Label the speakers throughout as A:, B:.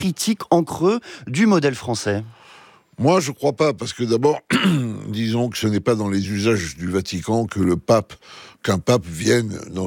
A: critique en creux du modèle français ?
B: Moi, je ne crois pas, parce que d'abord, disons que ce n'est pas dans les usages du Vatican qu'un pape vienne dans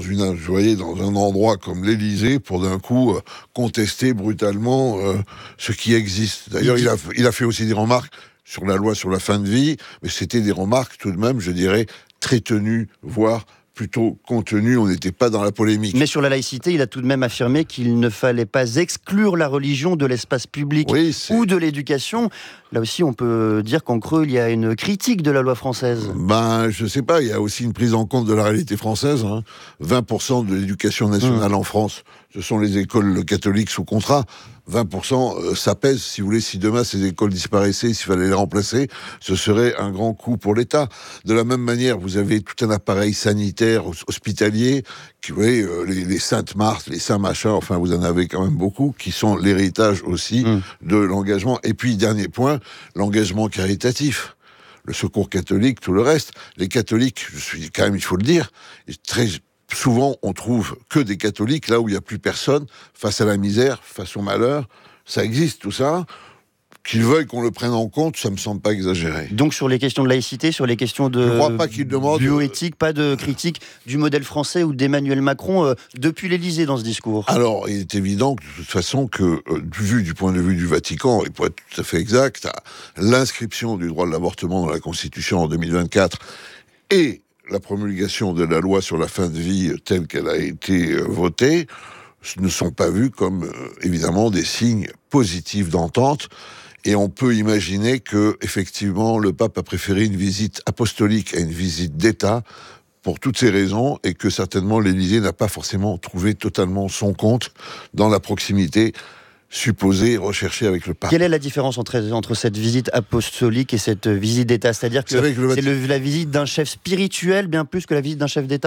B: un endroit comme l'Élysée pour d'un coup contester brutalement ce qui existe. D'ailleurs, il a fait aussi des remarques sur la loi sur la fin de vie, mais c'était des remarques tout de même, je dirais, très tenues, voire plutôt contenues. On n'était pas dans la polémique.
A: Mais sur la laïcité, il a tout de même affirmé qu'il ne fallait pas exclure la religion de l'espace public ou de l'éducation. Là aussi, on peut dire qu'en creux, il y a une critique de la loi française.
B: Je sais pas, il y a aussi une prise en compte de la réalité française. 20% de l'éducation nationale en France, ce sont les écoles catholiques sous contrat. 20%, ça pèse, si vous voulez, si demain ces écoles disparaissaient, s'il fallait les remplacer, ce serait un grand coup pour l'État. De la même manière, vous avez tout un appareil sanitaire, hospitalier, qui, vous voyez, les Saintes-Marthe, les Saint-Machin, enfin, vous en avez quand même beaucoup, qui sont l'héritage aussi de l'engagement. Et puis, dernier point, l'engagement caritatif. Le Secours catholique, tout le reste. Les catholiques, quand même, il faut le dire, très souvent, on trouve que des catholiques, là où il n'y a plus personne, face à la misère, face au malheur. Ça existe, tout ça. Qu'ils veuillent qu'on le prenne en compte, ça me semble pas exagéré.
A: Donc sur les questions de laïcité, sur les questions de bioéthique, pas de critique du modèle français ou d'Emmanuel Macron depuis l'Élysée dans ce discours.
B: Alors, il est évident que, de toute façon, que vu du point de vue du Vatican, et pour être tout à fait exact, l'inscription du droit de l'avortement dans la Constitution en 2024 et la promulgation de la loi sur la fin de vie telle qu'elle a été votée ne sont pas vus comme, évidemment, des signes positifs d'entente. Et on peut imaginer que, effectivement, le pape a préféré une visite apostolique à une visite d'État pour toutes ces raisons, et que certainement l'Élysée n'a pas forcément trouvé totalement son compte dans la proximité supposée recherchée avec le pape.
A: Quelle est la différence entre cette visite apostolique et cette visite d'État ? C'est-à-dire que c'est la visite d'un chef spirituel bien plus que la visite d'un chef d'État ?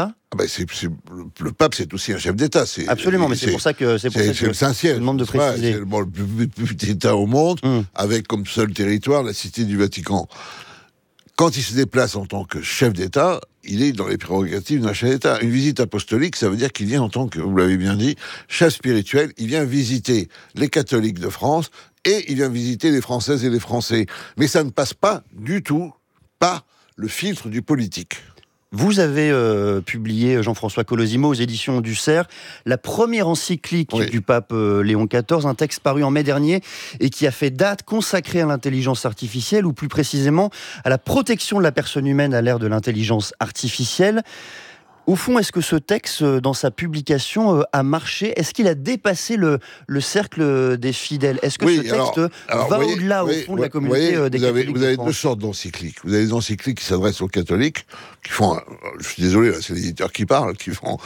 B: Le pape, c'est aussi un chef d'État.
A: Absolument, mais c'est pour ça que
B: le Saint-Siège.
A: Je demande de préciser.
B: C'est le plus petit État au monde, avec comme seul territoire la Cité du Vatican. Quand il se déplace en tant que chef d'État, il est dans les prérogatives d'un chef d'État. Une visite apostolique, ça veut dire qu'il vient en tant que, vous l'avez bien dit, chef spirituel. Il vient visiter les catholiques de France et il vient visiter les Françaises et les Français. Mais ça ne passe pas du tout par le filtre du politique.
A: Vous avez publié, Jean-François Colosimo, aux éditions du Cerf, la première encyclique du pape Léon XIV, un texte paru en mai dernier et qui a fait date, consacré à l'intelligence artificielle, ou plus précisément à la protection de la personne humaine à l'ère de l'intelligence artificielle. Au fond, est-ce que ce texte, dans sa publication, a marché ? Est-ce qu'il a dépassé le cercle des fidèles ? Est-ce que ce texte va au-delà, au fond, de la communauté des catholiques ?
B: Vous avez deux sortes d'encycliques. Vous avez des encycliques qui s'adressent aux catholiques, qui font, je suis désolé, là, c'est l'éditeur qui parle, qui font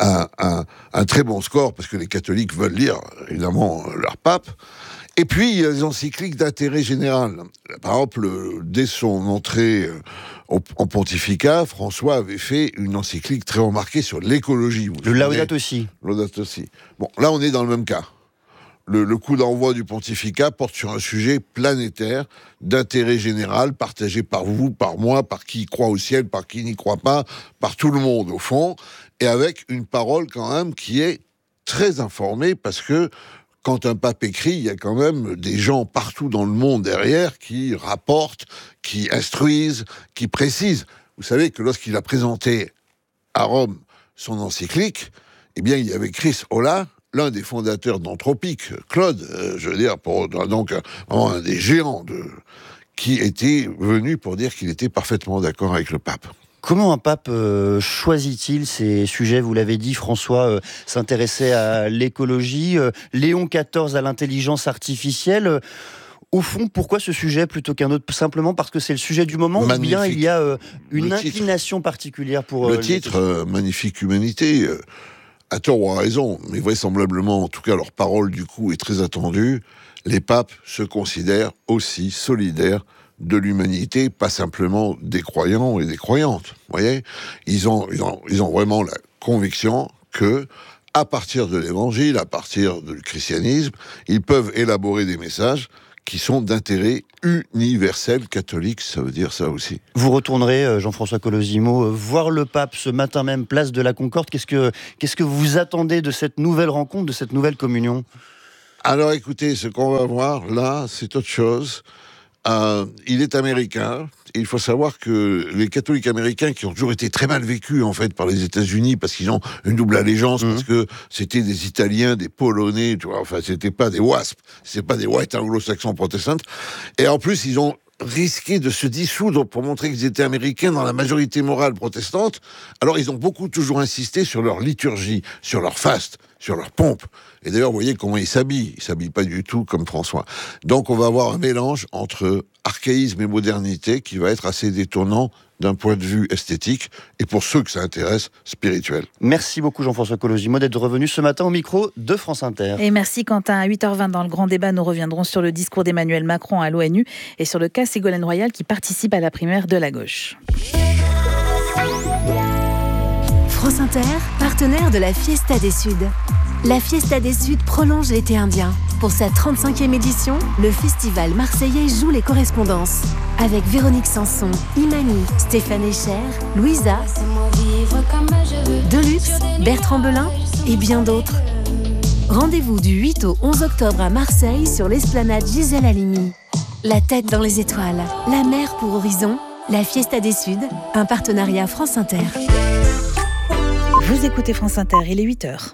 B: un très bon score, parce que les catholiques veulent lire, évidemment, leur pape. Et puis, il y a des encycliques d'intérêt général. Par exemple, dès son entrée en pontificat, François avait fait une encyclique très remarquée sur l'écologie.
A: Le Laudato Si.
B: Laudato Si. Bon, là, on est dans le même cas. Le coup d'envoi du pontificat porte sur un sujet planétaire, d'intérêt général, partagé par vous, par moi, par qui croit au ciel, par qui n'y croit pas, par tout le monde, au fond, et avec une parole, quand même, qui est très informée, parce que quand un pape écrit, il y a quand même des gens partout dans le monde derrière qui rapportent, qui instruisent, qui précisent. Vous savez que lorsqu'il a présenté à Rome son encyclique, eh bien, il y avait Chris Olah, l'un des fondateurs d'Anthropique, Claude, donc un des géants qui était venu pour dire qu'il était parfaitement d'accord avec le pape.
A: Comment un pape choisit-il ces sujets ? Vous l'avez dit, François s'intéressait à l'écologie, Léon XIV à l'intelligence artificielle. Au fond, pourquoi ce sujet plutôt qu'un autre ? Simplement parce que c'est le sujet du moment, ou bien il y a une inclination particulière pour...
B: Le titre, Magnifique Humanité, à tort ou à raison, mais vraisemblablement, en tout cas, leur parole, du coup, est très attendue. Les papes se considèrent aussi solidaires de l'humanité, pas simplement des croyants et des croyantes. Vous voyez, ils ont vraiment la conviction que, à partir de l'Évangile, à partir du christianisme, ils peuvent élaborer des messages qui sont d'intérêt universel catholique, ça veut dire ça aussi.
A: Vous retournerez, Jean-François Colosimo, voir le pape ce matin même, place de la Concorde. Qu'est-ce que vous attendez de cette nouvelle rencontre, de cette nouvelle communion ?
B: Alors écoutez, ce qu'on va voir là, c'est autre chose. Il est américain. Et il faut savoir que les catholiques américains, qui ont toujours été très mal vécus en fait par les États-Unis, parce qu'ils ont une double allégeance, parce que c'était des Italiens, des Polonais, tu vois, enfin c'était pas des WASP, c'est pas des White Anglo-Saxons protestants. Et en plus, ils ont risqué de se dissoudre pour montrer qu'ils étaient américains dans la majorité morale protestante. Alors ils ont toujours insisté sur leur liturgie, sur leur faste, sur leur pompe. Et d'ailleurs, vous voyez comment ils s'habillent. Ils s'habillent pas du tout comme François. Donc on va avoir un mélange entre archaïsme et modernité qui va être assez détonnant d'un point de vue esthétique et pour ceux que ça intéresse, spirituel.
A: Merci beaucoup Jean-François Colosimo d'être revenu ce matin au micro de France Inter.
C: Et merci Quentin. À 8h20 dans le grand débat, nous reviendrons sur le discours d'Emmanuel Macron à l'ONU et sur le cas Ségolène Royal qui participe à la primaire de la gauche.
D: France Inter, partenaire de la Fiesta des Suds. La Fiesta des Suds prolonge l'été indien. Pour sa 35e édition, le festival marseillais joue les correspondances. Avec Véronique Sanson, Imani, Stéphane Echer, Louisa, Deluxe, Bertrand Belin et bien d'autres. Rendez-vous du 8 au 11 octobre à Marseille sur l'esplanade Gisèle Halimi. La tête dans les étoiles, la mer pour horizon, la Fiesta des Suds, un partenariat France Inter.
C: Vous écoutez France Inter, il est 8h.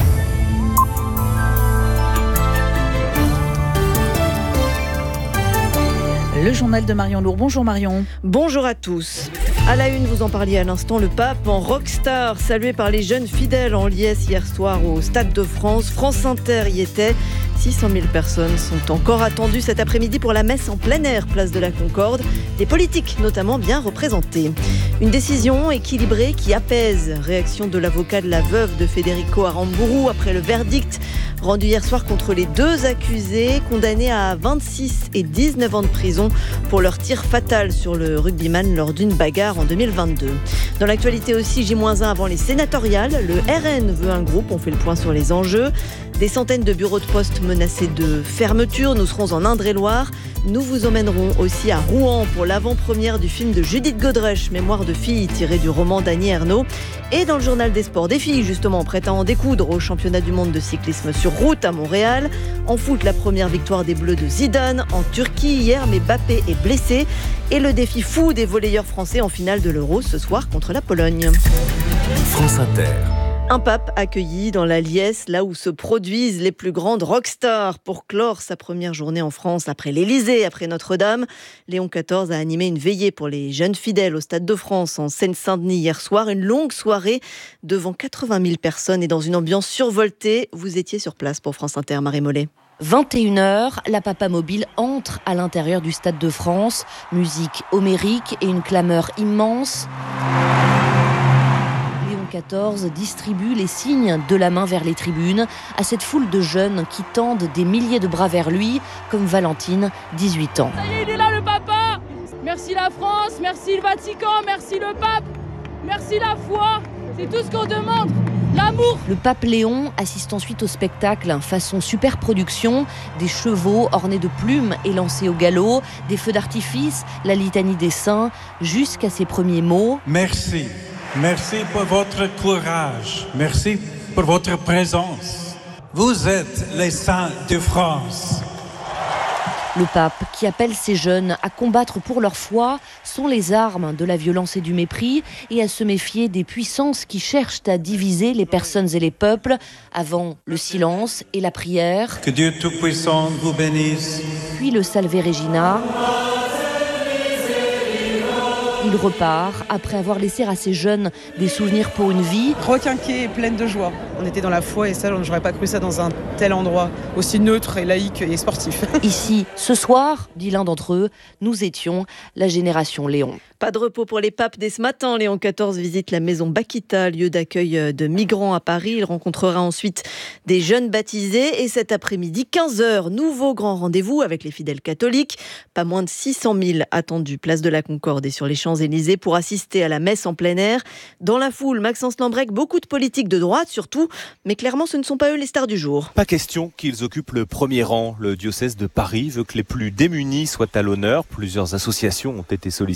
C: Le journal de Marion Lourd. Bonjour Marion.
E: Bonjour à tous. À la une, vous en parliez à l'instant, le pape en rockstar, salué par les jeunes fidèles en liesse hier soir au Stade de France. France Inter y était. 600 000 personnes sont encore attendues cet après-midi pour la messe en plein air, place de la Concorde. Des politiques notamment bien représentés. Une décision équilibrée qui apaise. Réaction de l'avocat de la veuve de Federico Aramburu après le verdict rendu hier soir contre les deux accusés, condamnés à 26 et 19 ans de prison pour leur tir fatal sur le rugbyman lors d'une bagarre en 2022. Dans l'actualité aussi, J-1 avant les sénatoriales, le RN veut un groupe, on fait le point sur les enjeux. Des centaines de bureaux de poste menacés de fermeture, nous serons en Indre-et-Loire. Nous vous emmènerons aussi à Rouen pour l'avant-première du film de Judith Godrèche, Mémoire de fille, tiré du roman d'Annie Ernaux. Et dans le journal des sports, des filles justement prêtes à en découdre au championnat du monde de cyclisme sur route à Montréal. En foot, la première victoire des Bleus de Zidane. En Turquie hier, mais Mbappé est blessé. Et le défi fou des volleyeurs français en finale de l'Euro ce soir contre la Pologne.
F: France Inter.
E: Un pape accueilli dans la liesse, là où se produisent les plus grandes rockstars. Pour clore sa première journée en France, après l'Élysée, après Notre-Dame, Léon XIV a animé une veillée pour les jeunes fidèles au Stade de France en Seine-Saint-Denis hier soir. Une longue soirée devant 80 000 personnes et dans une ambiance survoltée. Vous étiez sur place pour France Inter, Marie Mollet.
G: 21h, la Papa Mobile entre à l'intérieur du Stade de France. Musique homérique et une clameur immense. Léon XIV distribue les signes de la main vers les tribunes à cette foule de jeunes qui tendent des milliers de bras vers lui, comme Valentine, 18 ans.
H: Ça y est, il est là le papa. Merci la France, merci le Vatican, merci le pape, merci la foi. C'est tout ce qu'on demande. L'amour.
G: Le pape Léon assiste ensuite au spectacle façon super production, des chevaux ornés de plumes et lancés au galop, des feux d'artifice, la litanie des saints, jusqu'à ses premiers mots.
I: Merci. Merci pour votre courage. Merci pour votre présence. Vous êtes les saints de France.
G: Le pape, qui appelle ces jeunes à combattre pour leur foi, sont les armes de la violence et du mépris et à se méfier des puissances qui cherchent à diviser les personnes et les peuples, avant le silence et la prière.
I: Que Dieu Tout-Puissant vous bénisse.
G: Puis le Salve Regina. Il repart après avoir laissé à ces jeunes des souvenirs pour une vie.
J: Requinquée et pleine de joie. On était dans la foi et ça, j'aurais pas cru ça dans un tel endroit, aussi neutre et laïque et sportif.
G: Ici, ce soir, dit l'un d'entre eux, nous étions la génération Léon.
E: Pas de repos pour les papes dès ce matin. Léon XIV visite la maison Bakita, lieu d'accueil de migrants à Paris. Il rencontrera ensuite des jeunes baptisés. Et cet après-midi, 15h, nouveau grand rendez-vous avec les fidèles catholiques. Pas moins de 600 000 attendus, place de la Concorde et sur les Champs-Élysées pour assister à la messe en plein air. Dans la foule, Maxence Lambrec, beaucoup de politiques de droite surtout. Mais clairement, ce ne sont pas eux les stars du jour.
F: Pas question qu'ils occupent le premier rang. Le diocèse de Paris veut que les plus démunis soient à l'honneur. Plusieurs associations ont été sollicitées pour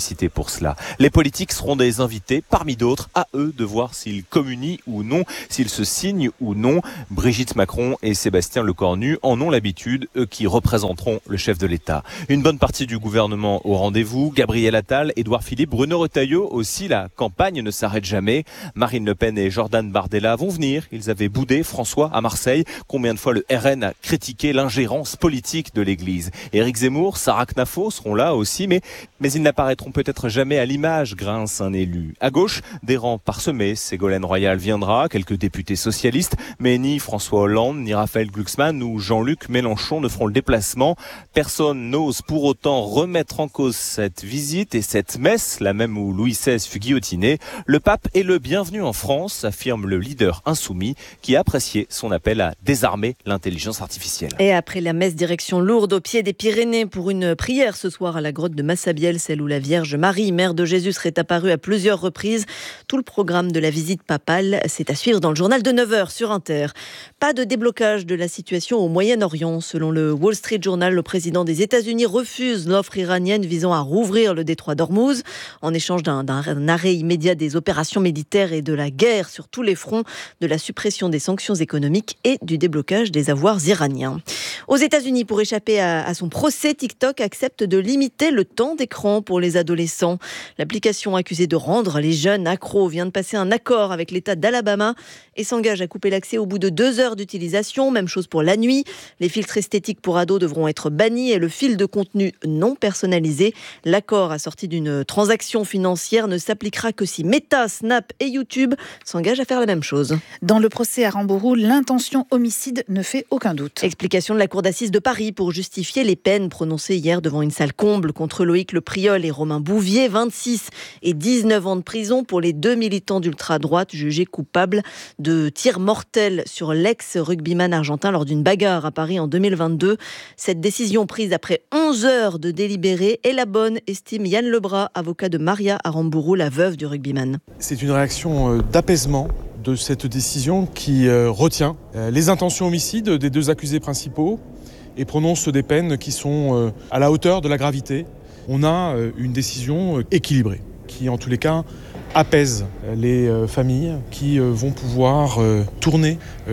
F: sur cela. Les politiques seront des invités, parmi d'autres, à eux de voir s'ils communient ou non, s'ils se signent ou non. Brigitte Macron et Sébastien Lecornu en ont l'habitude, eux qui représenteront le chef de l'État. Une bonne partie du gouvernement au rendez-vous, Gabriel Attal, Édouard Philippe, Bruno Retailleau aussi, la campagne ne s'arrête jamais. Marine Le Pen et Jordan Bardella vont venir, ils avaient boudé François à Marseille. Combien de fois le RN a critiqué l'ingérence politique de l'Église. Éric Zemmour, Sarah Knafo seront là aussi, mais ils n'apparaîtront peut-être jamais à l'image, grince un élu. À gauche, des rangs parsemés, Ségolène Royal viendra, quelques députés socialistes, mais ni François Hollande, ni Raphaël Glucksmann ou Jean-Luc Mélenchon ne feront le déplacement. Personne n'ose pour autant remettre en cause cette visite et cette messe, la même où Louis XVI fut guillotiné. Le pape est le bienvenu en France, affirme le leader insoumis qui a apprécié son appel à désarmer l'intelligence artificielle.
E: Et après la messe, direction Lourdes, au pied des Pyrénées, pour une prière ce soir à la grotte de Massabielle, celle où la Vierge Marie, mère de Jésus, serait apparue à plusieurs reprises. Tout le programme de la visite papale, c'est à suivre dans le journal de 9h sur Inter. Pas de déblocage de la situation au Moyen-Orient. Selon le Wall Street Journal, le président des États-Unis refuse l'offre iranienne visant à rouvrir le détroit d'Ormuz en échange d'un arrêt immédiat des opérations militaires et de la guerre sur tous les fronts, de la suppression des sanctions économiques et du déblocage des avoirs iraniens. Aux États-Unis, pour échapper à son procès, TikTok accepte de limiter le temps d'écran pour les adolescents. L'application accusée de rendre les jeunes accros vient de passer un accord avec l'État d'Alabama et s'engage à couper l'accès au bout de 2 heures d'utilisation. Même chose pour la nuit. Les filtres esthétiques pour ados devront être bannis et le fil de contenu non personnalisé. L'accord assorti d'une transaction financière ne s'appliquera que si Meta, Snap et YouTube s'engagent à faire la même chose.
C: Dans le procès à Rambourou, l'intention homicide ne fait aucun doute.
E: Explication de la Cour d'assises de Paris pour justifier les peines prononcées hier devant une salle comble contre Loïc Le Priol et Romain Bouvier, 26 et 19 ans de prison pour les 2 militants d'ultra-droite jugés coupables de tirs mortels sur l'ex-rugbyman argentin lors d'une bagarre à Paris en 2022. Cette décision prise après 11 heures de délibéré est la bonne, estime Yann Lebras, avocat de Maria Aramburu, la veuve du rugbyman.
K: C'est une réaction d'apaisement de cette décision qui retient les intentions homicides des 2 accusés principaux et prononce des peines qui sont à la hauteur de la gravité. On a une décision équilibrée qui, en tous les cas, apaise les familles qui vont pouvoir tourner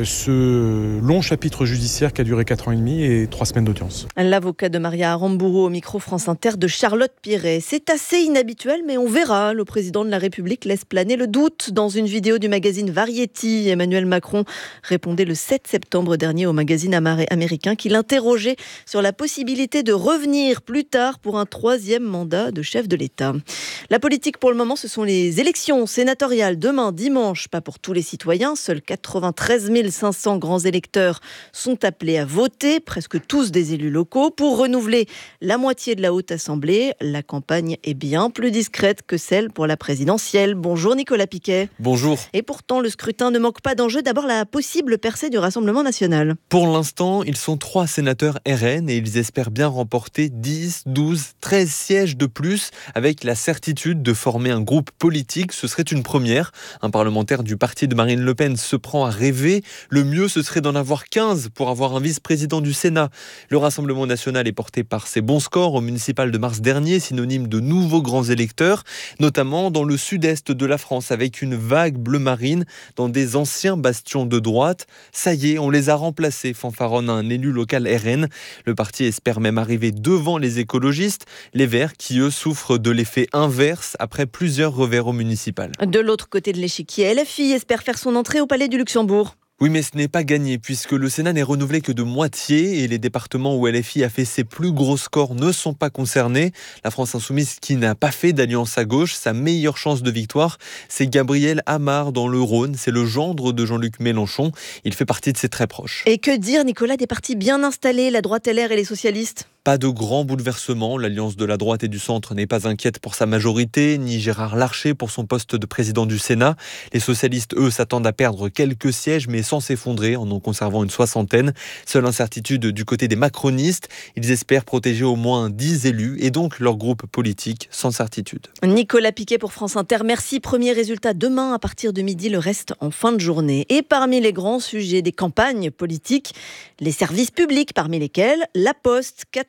K: ce long chapitre judiciaire qui a duré 4 ans et demi et 3 semaines d'audience.
E: L'avocat de Maria Aramburu au micro France Inter de Charlotte Piret. C'est assez inhabituel, mais on verra. Le président de la République laisse planer le doute. Dans une vidéo du magazine Variety, Emmanuel Macron répondait le 7 septembre dernier au magazine américain qu'il interrogeait sur la possibilité de revenir plus tard pour un 3e mandat de chef de l'État. La politique pour le moment, ce sont les élections sénatoriales demain dimanche, pas pour tous les citoyens. Seuls 93 500 grands électeurs sont appelés à voter, presque tous des élus locaux. Pour renouveler la moitié de la Haute Assemblée, la campagne est bien plus discrète que celle pour la présidentielle. Bonjour Nicolas Piquet.
L: Bonjour.
E: Et pourtant, le scrutin ne manque pas d'enjeux. D'abord, la possible percée du Rassemblement national.
L: Pour l'instant, ils sont 3 sénateurs RN et ils espèrent bien remporter 10, 12, 13 sièges de plus avec la certitude de former un groupe politique. Ce serait une première. Un parlementaire du parti de Marine Le Pen se prend à rêver. Le mieux, ce serait d'en avoir 15 pour avoir un vice-président du Sénat. Le Rassemblement national est porté par ses bons scores au municipal de mars dernier, synonyme de nouveaux grands électeurs, notamment dans le sud-est de la France, avec une vague bleu marine dans des anciens bastions de droite. Ça y est, on les a remplacés, fanfaronne un élu local RN. Le parti espère même arriver devant les écologistes, les Verts qui, eux, souffrent de l'effet inverse après plusieurs revers au municipal.
E: De l'autre côté de l'échiquier, LFI espère faire son entrée au Palais du Luxembourg.
L: Oui, mais ce n'est pas gagné puisque le Sénat n'est renouvelé que de moitié et les départements où LFI a fait ses plus gros scores ne sont pas concernés. La France Insoumise qui n'a pas fait d'alliance à gauche, sa meilleure chance de victoire, c'est Gabriel Amar dans le Rhône. C'est le gendre de Jean-Luc Mélenchon. Il fait partie de ses très proches.
E: Et que dire, Nicolas, des partis bien installés, la droite LR et les socialistes ?
L: Pas de grands bouleversements. L'alliance de la droite et du centre n'est pas inquiète pour sa majorité, ni Gérard Larcher pour son poste de président du Sénat. Les socialistes, eux, s'attendent à perdre quelques sièges, mais sans s'effondrer, en en conservant une 60aine. Seule incertitude du côté des macronistes. Ils espèrent protéger au moins 10 élus et donc leur groupe politique sans certitude.
E: Nicolas Piquet pour France Inter. Merci. Premier résultat demain à partir de midi, le reste en fin de journée. Et parmi les grands sujets des campagnes politiques, les services publics, parmi lesquels la Poste. 4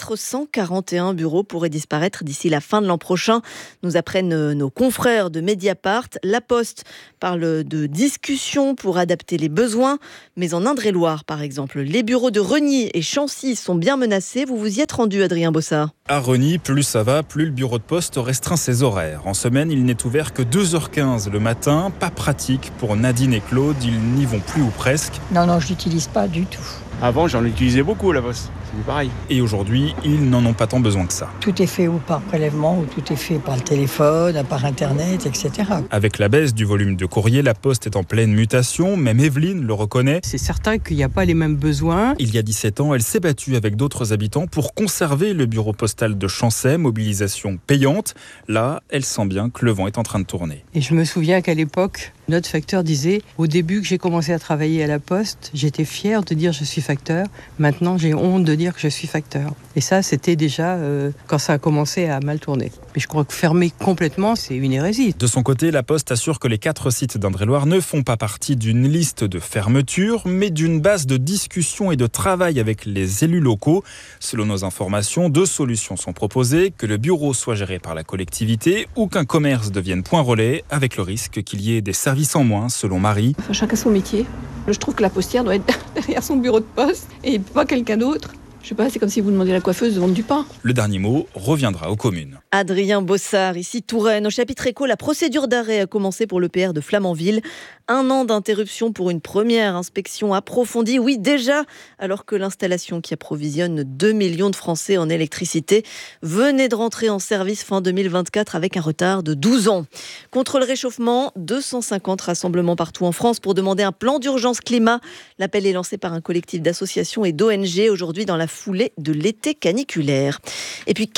E: 441 bureaux pourraient disparaître d'ici la fin de l'an prochain, nous apprennent nos confrères de Mediapart. La Poste parle de discussions pour adapter les besoins, mais en Indre-et-Loire, par exemple, les bureaux de Reny et Chancy sont bien menacés. Vous vous y êtes rendu, Adrien Bossard.
M: À Reny, plus ça va, plus le bureau de poste restreint ses horaires. En semaine, il n'est ouvert que 2h15 le matin. Pas pratique pour Nadine et Claude, ils n'y vont plus ou presque.
N: Non, je l'utilise pas du tout.
O: Avant, j'en utilisais beaucoup, la Poste. C'est pareil.
M: Et aujourd'hui, ils n'en ont pas tant besoin que ça.
N: Tout est fait ou par prélèvement, ou tout est fait par le téléphone, par Internet, etc.
M: Avec la baisse du volume de courrier, la Poste est en pleine mutation. Même Evelyne le reconnaît.
P: C'est certain qu'il n'y a pas les mêmes besoins.
M: Il y a 17 ans, elle s'est battue avec d'autres habitants pour conserver le bureau postal de Chancey, mobilisation payante. Là, elle sent bien que le vent est en train de tourner.
P: Et je me souviens qu'à l'époque, notre facteur disait, au début que j'ai commencé à travailler à la Poste, j'étais fière de dire je suis facteur. Maintenant, j'ai honte de dire que je suis facteur. Et ça, c'était déjà quand ça a commencé à mal tourner. Mais je crois que fermer complètement, c'est une hérésie.
M: De son côté, la Poste assure que les 4 sites d'Indre-et-Loire ne font pas partie d'une liste de fermeture, mais d'une base de discussion et de travail avec les élus locaux. Selon nos informations, 2 solutions sont proposées, que le bureau soit géré par la collectivité ou qu'un commerce devienne point relais, avec le risque qu'il y ait des services en moins, selon Marie.
Q: Chacun son métier. Je trouve que la postière doit être derrière son bureau de poste et pas quelqu'un d'autre. Je sais pas, c'est comme si vous demandiez à la coiffeuse de vendre du pain.
M: Le dernier mot reviendra aux communes.
E: Adrien Bossard, ici Touraine. Au chapitre éco, la procédure d'arrêt a commencé pour l'EPR de Flamanville. 1 an d'interruption pour une première inspection approfondie. Oui, déjà, alors que l'installation qui approvisionne 2 millions de Français en électricité venait de rentrer en service fin 2024 avec un retard de 12 ans. Contre le réchauffement, 250 rassemblements partout en France pour demander un plan d'urgence climat. L'appel est lancé par un collectif d'associations et d'ONG aujourd'hui dans la foulée de l'été caniculaire. Et puis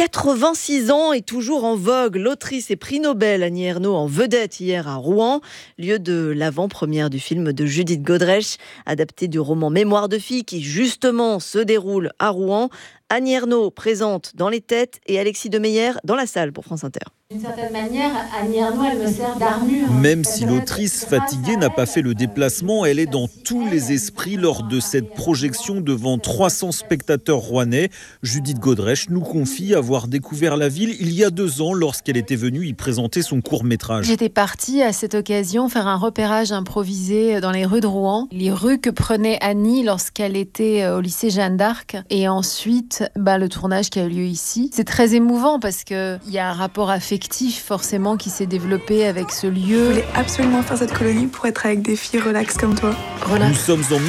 E: 86 ans et toujours en vogue, l'autrice et prix Nobel Annie Ernaux en vedette hier à Rouen, lieu de l'avant-première du film de Judith Godrèche, adapté du roman Mémoire de fille qui justement se déroule à Rouen. Annie Ernaux présente dans les têtes et Alexis Demeyer dans la salle pour France Inter.
R: D'une certaine manière, Annie Ernaux, elle me sert d'armure.
S: Même si l'autrice fatiguée n'a pas fait le déplacement, elle est dans tous les esprits lors de cette projection devant 300 spectateurs rouennais. Judith Godrèche nous confie avoir découvert la ville il y a 2 ans lorsqu'elle était venue y présenter son court-métrage.
R: J'étais partie à cette occasion faire un repérage improvisé dans les rues de Rouen, les rues que prenait Annie lorsqu'elle était au lycée Jeanne d'Arc, et ensuite le tournage qui a eu lieu ici. C'est très émouvant parce qu'il y a un rapport affectif forcément qui s'est développé avec ce lieu.
T: Je voulais absolument faire cette colonie pour être avec des filles relax comme toi.
S: Nous sommes en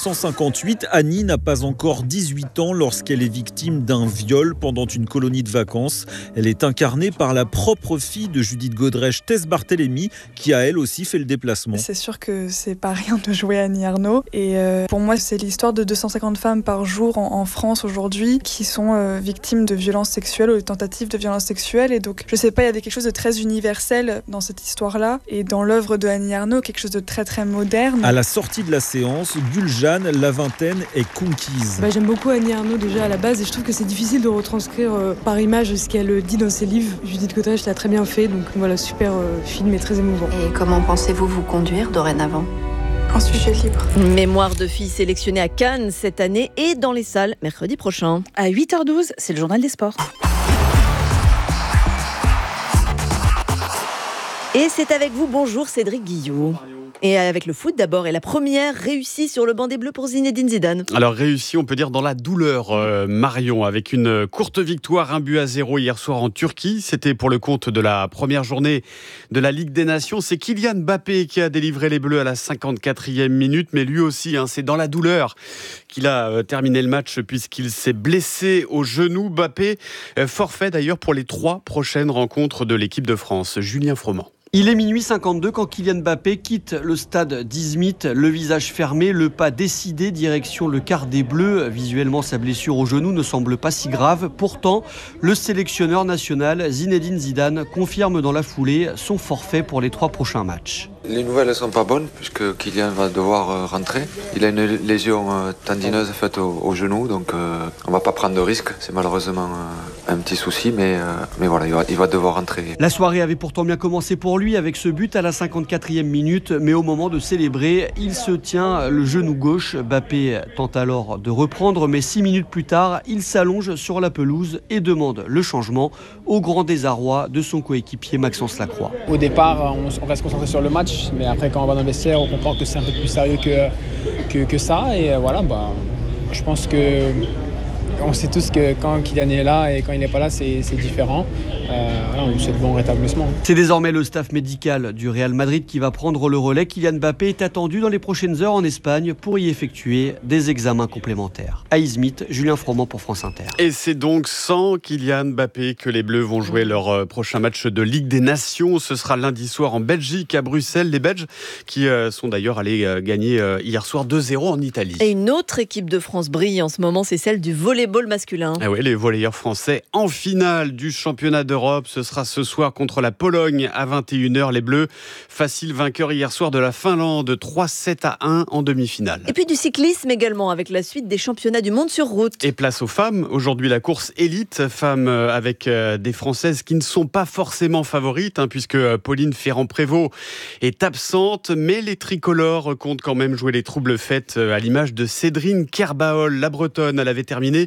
S: 1958. Annie n'a pas encore 18 ans lorsqu'elle est victime d'un viol pendant une colonie de vacances. Elle est incarnée par la propre fille de Judith Godrèche, Tess Barthélémy, qui a elle aussi fait le déplacement.
T: C'est sûr que c'est pas rien de jouer Annie Ernaux. Et pour moi, c'est l'histoire de 250 femmes par jour en France aujourd'hui qui sont victimes de violences sexuelles ou de tentatives de violences sexuelles. Et donc, je sais pas, il y avait quelque chose de très universel dans cette histoire-là. Et dans l'œuvre de Annie Ernaux, quelque chose de très très moderne.
S: À la sortie de la séance, Guljeanne, la vingtaine, est conquise.
U: J'aime beaucoup Annie Ernaux déjà à la base et je trouve que c'est difficile de retranscrire par image ce qu'elle dit dans ses livres. Judith Godrèche l'a très bien fait, donc voilà, super film et très émouvant.
V: Et comment pensez-vous vous conduire dorénavant ?
T: Un sujet libre.
E: Mémoire de fille sélectionnée à Cannes cette année et dans les salles mercredi prochain.
C: À 8h12, c'est le journal des sports.
E: Et c'est avec vous, bonjour Cédric Guillot. Et avec le foot d'abord, et la première réussie sur le banc des Bleus pour Zinedine Zidane.
W: Alors réussi, on peut dire dans la douleur, Marion, avec une courte victoire, 1-0 hier soir en Turquie. C'était pour le compte de la première journée de la Ligue des Nations. C'est Kylian Mbappé qui a délivré les Bleus à la 54e minute, mais lui aussi, c'est dans la douleur qu'il a terminé le match puisqu'il s'est blessé au genou. Mbappé, forfait d'ailleurs pour les 3 prochaines rencontres de l'équipe de France. Julien Froment.
X: Il est minuit 52 quand Kylian Mbappé quitte le stade d'Izmit, le visage fermé, le pas décidé, direction le quart des Bleus. Visuellement, sa blessure au genou ne semble pas si grave. Pourtant, le sélectionneur national Zinedine Zidane confirme dans la foulée son forfait pour les 3 prochains matchs.
A: Les nouvelles ne sont pas bonnes puisque Kylian va devoir rentrer. Il a une lésion tendineuse faite au genou, donc on ne va pas prendre de risque. C'est malheureusement un petit souci, mais voilà, il va devoir rentrer.
X: La soirée avait pourtant bien commencé pour lui avec ce but à la 54e minute, mais au moment de célébrer, il se tient le genou gauche. Mbappé tente alors de reprendre, mais 6 minutes plus tard, il s'allonge sur la pelouse et demande le changement au grand désarroi de son coéquipier Maxence Lacroix.
B: Au départ, on reste concentré sur le match, mais après quand on va dans le vestiaire, on comprend que c'est un peu plus sérieux que ça. Et voilà, je pense que on sait tous que quand Kylian est là et quand il n'est pas là, c'est différent. On lui souhaite bon rétablissement.
X: C'est désormais le staff médical du Real Madrid qui va prendre le relais. Kylian Mbappé est attendu dans les prochaines heures en Espagne pour y effectuer des examens complémentaires. À Izmit, Julien Froment pour France Inter.
W: Et c'est donc sans Kylian Mbappé que les Bleus vont jouer leur prochain match de Ligue des Nations. Ce sera lundi soir en Belgique, à Bruxelles. Les Belges qui sont d'ailleurs allés gagner hier soir 2-0 en Italie.
E: Et une autre équipe de France brille en ce moment, c'est celle du volleyball masculin.
W: Ah oui, les volleyeurs français en finale du championnat d'Europe. Ce sera ce soir contre la Pologne à 21h. Les Bleus, facile vainqueur hier soir de la Finlande, 3-7-1 en demi-finale.
E: Et puis du cyclisme également, avec la suite des championnats du monde sur route.
W: Et place aux femmes. Aujourd'hui, la course élite, femmes avec des Françaises qui ne sont pas forcément favorites, puisque Pauline Ferrand-Prévot est absente, mais les tricolores comptent quand même jouer les troubles fêtes, à l'image de Cédrine Kerbaol, la Bretonne. Elle avait terminé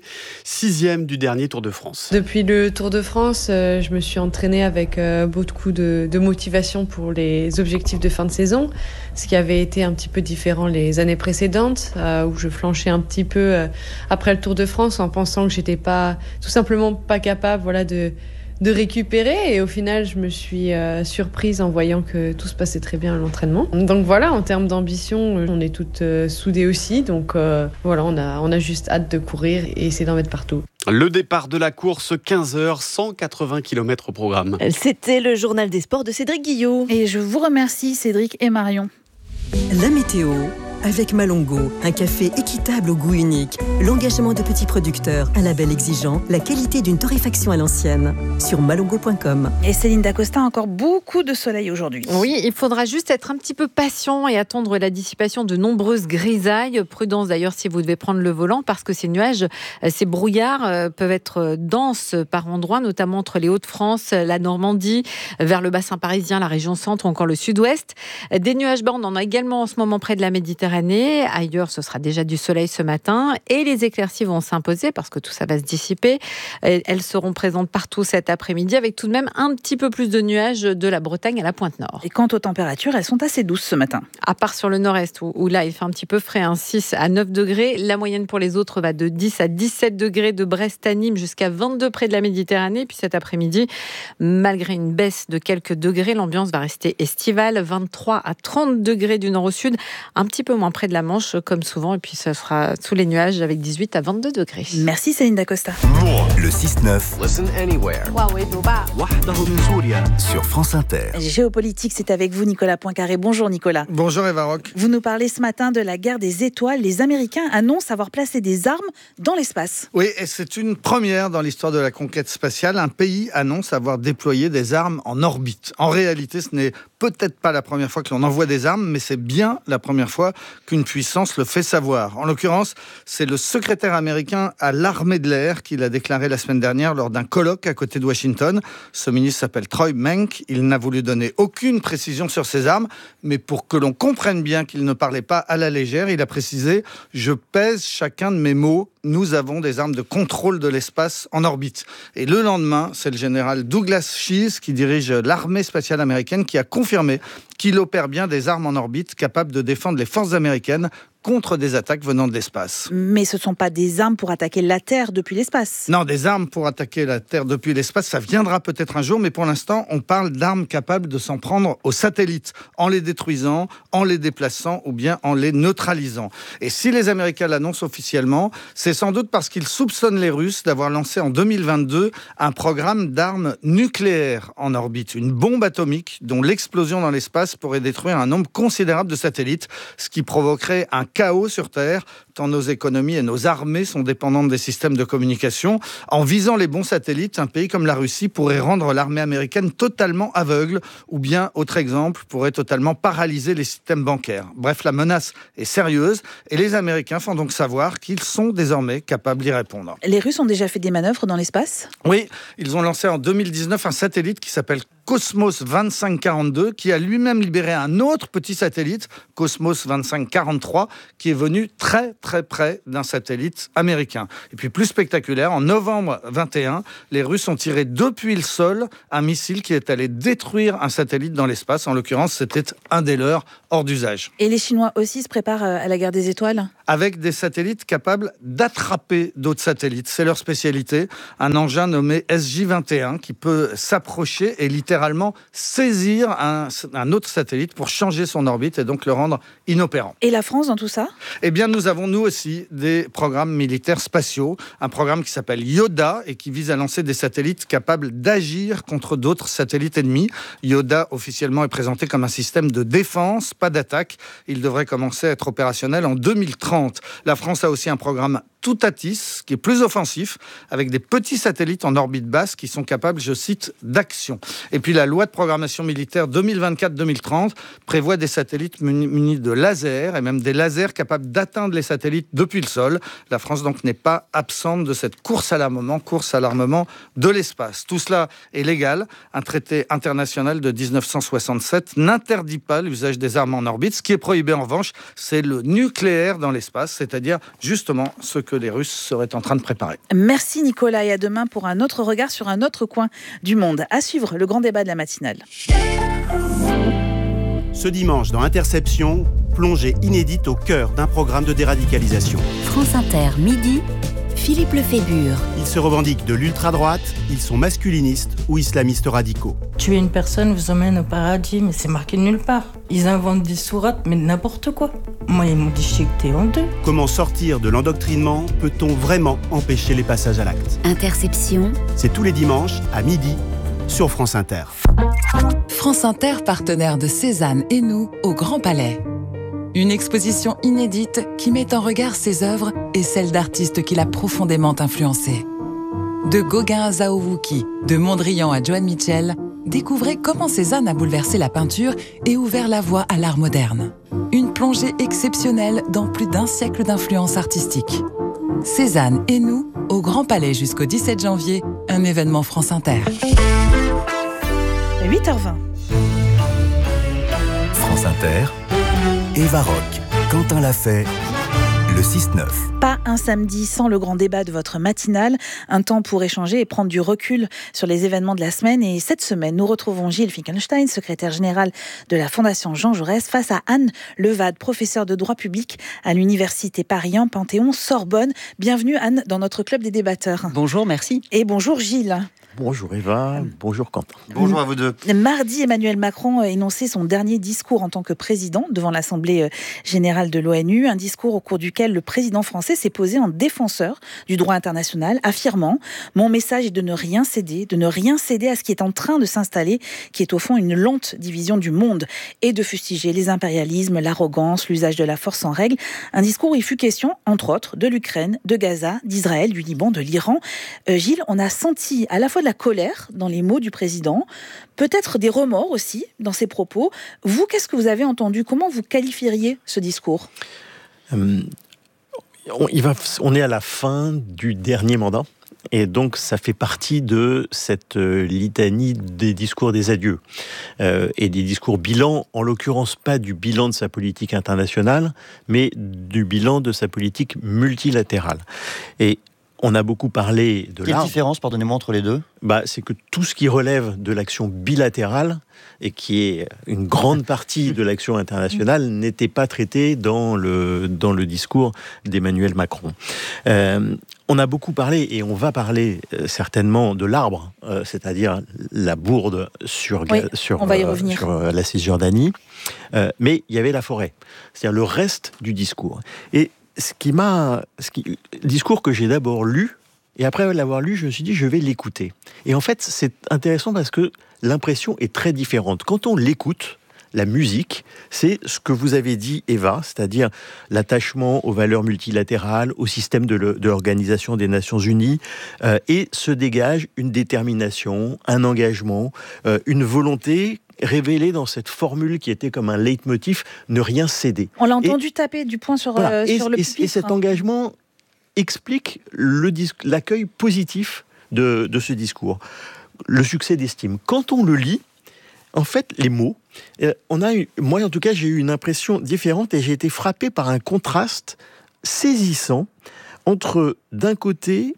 W: 6e du dernier Tour de France.
U: Depuis le Tour de France, je me suis entraînée avec beaucoup de motivation pour les objectifs de fin de saison, ce qui avait été un petit peu différent les années précédentes, où je flanchais un petit peu après le Tour de France en pensant que j'étais tout simplement pas capable de récupérer, et au final je me suis surprise en voyant que tout se passait très bien à l'entraînement. Donc voilà, en termes d'ambition, on est toutes soudées aussi, donc voilà, on a juste hâte de courir et essayer d'en mettre partout.
W: Le départ de la course, 15h, 180 km au programme.
E: C'était le journal des sports de Cédric Guillot.
C: Et je vous remercie Cédric et Marion.
D: La météo avec Malongo, un café équitable au goût unique, l'engagement de petits producteurs, un label exigeant, la qualité d'une torréfaction à l'ancienne. Sur malongo.com.
C: Et Céline Dacosta, encore beaucoup de soleil aujourd'hui.
R: Oui, il faudra juste être un petit peu patient et attendre la dissipation de nombreuses grisailles. Prudence d'ailleurs si vous devez prendre le volant, parce que ces nuages, ces brouillards peuvent être denses par endroits, notamment entre les Hauts-de-France, la Normandie, vers le bassin parisien, la région centre ou encore le sud-ouest. Des nuages bas, on en a également en ce moment près de la Méditerranée. Ailleurs, ce sera déjà du soleil ce matin et les éclaircies vont s'imposer parce que tout ça va se dissiper. Elles seront présentes partout cet après-midi avec tout de même un petit peu plus de nuages de la Bretagne à la pointe nord.
C: Et quant aux températures, elles sont assez douces ce matin.
R: À part sur le nord-est où là, il fait un petit peu frais, 6 à 9 degrés. La moyenne pour les autres va de 10 à 17 degrés de Brest à Nîmes jusqu'à 22 près de la Méditerranée. Puis cet après-midi, malgré une baisse de quelques degrés, l'ambiance va rester estivale. 23 à 30 degrés du nord au sud, un petit peu moins près de la Manche comme souvent, et puis ça sera sous les nuages avec 18 à 22 degrés.
C: Merci Céline Dacosta.
H: Le 6-9. Listen anywhere. Sur France Inter.
C: Géopolitique, c'est avec vous Nicolas Poincaré. Bonjour Nicolas.
Y: Bonjour Eva Rock.
C: Vous nous parlez ce matin de la guerre des étoiles. Les Américains annoncent avoir placé des armes dans l'espace.
Y: Oui, et c'est une première dans l'histoire de la conquête spatiale. Un pays annonce avoir déployé des armes en orbite. En réalité, ce n'est peut-être pas la première fois que l'on envoie des armes, mais c'est bien la première fois qu'une puissance le fait savoir. En l'occurrence, c'est le secrétaire américain à l'armée de l'air qui l'a déclaré la semaine dernière lors d'un colloque à côté de Washington. Ce ministre s'appelle Troy Menck. Il n'a voulu donner aucune précision sur ses armes, mais pour que l'on comprenne bien qu'il ne parlait pas à la légère, il a précisé « Je pèse chacun de mes mots. Nous avons des armes de contrôle de l'espace en orbite. » Et le lendemain, c'est le général Douglas Shears qui dirige l'armée spatiale américaine qui a confirmé qu'il opère bien des armes en orbite capables de défendre les forces américaines contre des attaques venant de l'espace.
C: Mais ce ne sont pas des armes pour attaquer la Terre depuis l'espace.
Y: Non, des armes pour attaquer la Terre depuis l'espace, ça viendra peut-être un jour, mais pour l'instant, on parle d'armes capables de s'en prendre aux satellites, en les détruisant, en les déplaçant ou bien en les neutralisant. Et si les Américains l'annoncent officiellement, c'est sans doute parce qu'ils soupçonnent les Russes d'avoir lancé en 2022 un programme d'armes nucléaires en orbite, une bombe atomique dont l'explosion dans l'espace pourrait détruire un nombre considérable de satellites, ce qui provoquerait un chaos sur Terre, tant nos économies et nos armées sont dépendantes des systèmes de communication. En visant les bons satellites, un pays comme la Russie pourrait rendre l'armée américaine totalement aveugle, ou bien, autre exemple, pourrait totalement paralyser les systèmes bancaires. Bref, la menace est sérieuse et les Américains font donc savoir qu'ils sont désormais capables d'y répondre.
C: Les Russes ont déjà fait des manœuvres dans l'espace ?
Y: Oui, ils ont lancé en 2019 un satellite qui s'appelle Cosmos 2542, qui a lui-même libéré un autre petit satellite, Cosmos 2543, qui est venu très très près d'un satellite américain. Et puis plus spectaculaire, en novembre 21, les Russes ont tiré depuis le sol un missile qui est allé détruire un satellite dans l'espace. En l'occurrence, c'était un des leurs hors d'usage.
C: Et les Chinois aussi se préparent à la guerre des étoiles ?
Y: Avec des satellites capables d'attraper d'autres satellites. C'est leur spécialité. Un engin nommé SJ-21 qui peut s'approcher et littéralement saisir un autre satellite pour changer son orbite et donc le rendre inopérant.
C: Et la France dans tout ça ?
Y: Eh bien, nous avons nous aussi des programmes militaires spatiaux. Un programme qui s'appelle Yoda et qui vise à lancer des satellites capables d'agir contre d'autres satellites ennemis. Yoda, officiellement, est présenté comme un système de défense, pas d'attaque. Il devrait commencer à être opérationnel en 2030. La France a aussi un programme Toutatis, qui est plus offensif, avec des petits satellites en orbite basse qui sont capables, je cite, d'action. Et puis la loi de programmation militaire 2024-2030 prévoit des satellites munis de lasers, et même des lasers capables d'atteindre les satellites depuis le sol. La France donc n'est pas absente de cette course à l'armement de l'espace. Tout cela est légal. Un traité international de 1967 n'interdit pas l'usage des armes en orbite. Ce qui est prohibé en revanche, c'est le nucléaire dans l'espace, c'est-à-dire justement ce que les Russes seraient en train de préparer.
C: Merci Nicolas, et à demain pour un autre regard sur un autre coin du monde. À suivre, le grand débat de la matinale.
F: Ce dimanche dans Interception, plongée inédite au cœur d'un programme de déradicalisation.
G: France Inter, midi, Philippe Lefébure.
F: Ils se revendiquent de l'ultra-droite, ils sont masculinistes ou islamistes radicaux.
N: Tuer une personne vous emmène au paradis, mais c'est marqué nulle part. Ils inventent des sourates, mais n'importe quoi. Moi, ils m'ont déchiqueté en deux.
F: Comment sortir de l'endoctrinement ? Peut-on vraiment empêcher les passages à l'acte ?
G: Interception.
F: C'est tous les dimanches à midi sur France Inter.
I: France Inter, partenaire de Cézanne et nous au Grand Palais. Une exposition inédite qui met en regard ses œuvres et celles d'artistes qui l'a profondément influencé. De Gauguin à Zhao Wuki, de Mondrian à Joan Mitchell, découvrez comment Cézanne a bouleversé la peinture et ouvert la voie à l'art moderne. Une plongée exceptionnelle dans plus d'un siècle d'influence artistique. Cézanne et nous, au Grand Palais jusqu'au 17 janvier, un événement France Inter.
C: 8h20.
H: France Inter, Eva Rock, Quentin Lafay, le 6-9.
C: Pas un samedi sans le grand débat de votre matinale, un temps pour échanger et prendre du recul sur les événements de la semaine. Et cette semaine, nous retrouvons Gilles Finkelstein, secrétaire général de la Fondation Jean Jaurès, face à Anne Levade, professeure de droit public à l'Université Paris 1, Panthéon-Sorbonne. Bienvenue Anne dans notre club des débatteurs.
J: Bonjour, merci.
C: Et bonjour Gilles.
J: Bonjour Eva, bonjour Quentin.
Y: Bonjour à vous deux.
C: Mardi, Emmanuel Macron a énoncé son dernier discours en tant que président devant l'Assemblée générale de l'ONU, un discours au cours duquel le président français s'est posé en défenseur du droit international, affirmant « Mon message est de ne rien céder à ce qui est en train de s'installer, qui est au fond une lente division du monde, et de fustiger les impérialismes, l'arrogance, l'usage de la force sans règle. » Un discours où il fut question, entre autres, de l'Ukraine, de Gaza, d'Israël, du Liban, de l'Iran. Gilles, on a senti à la fois de la colère dans les mots du président, peut-être des remords aussi dans ses propos. Vous, qu'est-ce que vous avez entendu ? Comment vous qualifieriez ce discours ?
J: On est à la fin du dernier mandat. Et donc, ça fait partie de cette litanie des discours des adieux. Et des discours bilan, en l'occurrence pas du bilan de sa politique internationale, mais du bilan de sa politique multilatérale. Et on a beaucoup parlé de
K: Quelle différence, pardonnez-moi, entre les deux ?
J: C'est que tout ce qui relève de l'action bilatérale, et qui est une grande partie de l'action internationale, n'était pas traité dans le discours d'Emmanuel Macron. On a beaucoup parlé, et on va parler certainement de l'arbre, c'est-à-dire la bourde sur la Cisjordanie, mais il y avait la forêt, c'est-à-dire le reste du discours. Et discours que j'ai d'abord lu, et après l'avoir lu, je me suis dit, je vais l'écouter. Et en fait, c'est intéressant parce que l'impression est très différente. Quand on l'écoute, la musique, c'est ce que vous avez dit, Eva, c'est-à-dire l'attachement aux valeurs multilatérales, au système de l'Organisation des Nations Unies, et se dégage une détermination, un engagement, une volonté révélée dans cette formule qui était comme un leitmotiv, ne rien céder.
C: On l'a entendu taper du poing sur le pupitre.
J: Et cet engagement explique l'accueil positif de ce discours, le succès d'estime. Quand on le lit, en fait, les mots, moi en tout cas, j'ai eu une impression différente et j'ai été frappé par un contraste saisissant entre, d'un côté,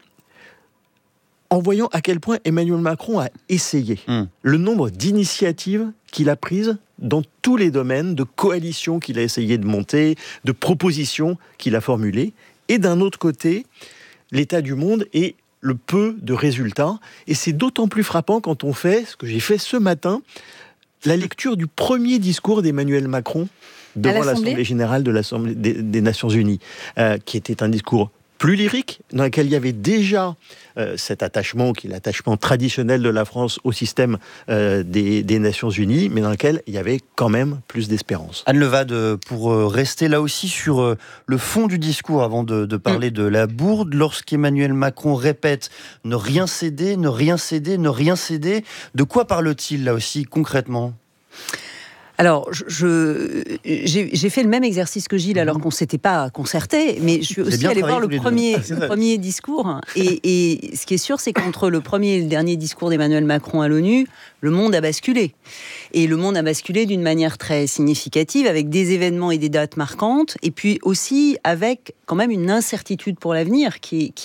J: en voyant à quel point Emmanuel Macron a essayé, le nombre d'initiatives qu'il a prises dans tous les domaines, de coalitions qu'il a essayé de monter, de propositions qu'il a formulées, et d'un autre côté, l'état du monde et le peu de résultats. Et c'est d'autant plus frappant quand on fait, ce que j'ai fait ce matin, la lecture du premier discours d'Emmanuel Macron devant l'Assemblée générale des Nations Unies, qui était un discours plus lyrique, dans lequel il y avait déjà cet attachement, qui est l'attachement traditionnel de la France au système des Nations Unies, mais dans lequel il y avait quand même plus d'espérance.
K: Anne Levade, pour rester là aussi sur le fond du discours, avant de parler de la bourde, lorsqu'Emmanuel Macron répète « ne rien céder, ne rien céder, ne rien céder », de quoi parle-t-il là aussi concrètement ?
L: Alors, j'ai fait le même exercice que Gilles alors qu'on ne s'était pas concerté, mais je suis aussi allée voir le premier discours. Et ce qui est sûr, c'est qu'entre le premier et le dernier discours d'Emmanuel Macron à l'ONU, le monde a basculé. Et le monde a basculé d'une manière très significative, avec des événements et des dates marquantes, et puis aussi avec quand même une incertitude pour l'avenir,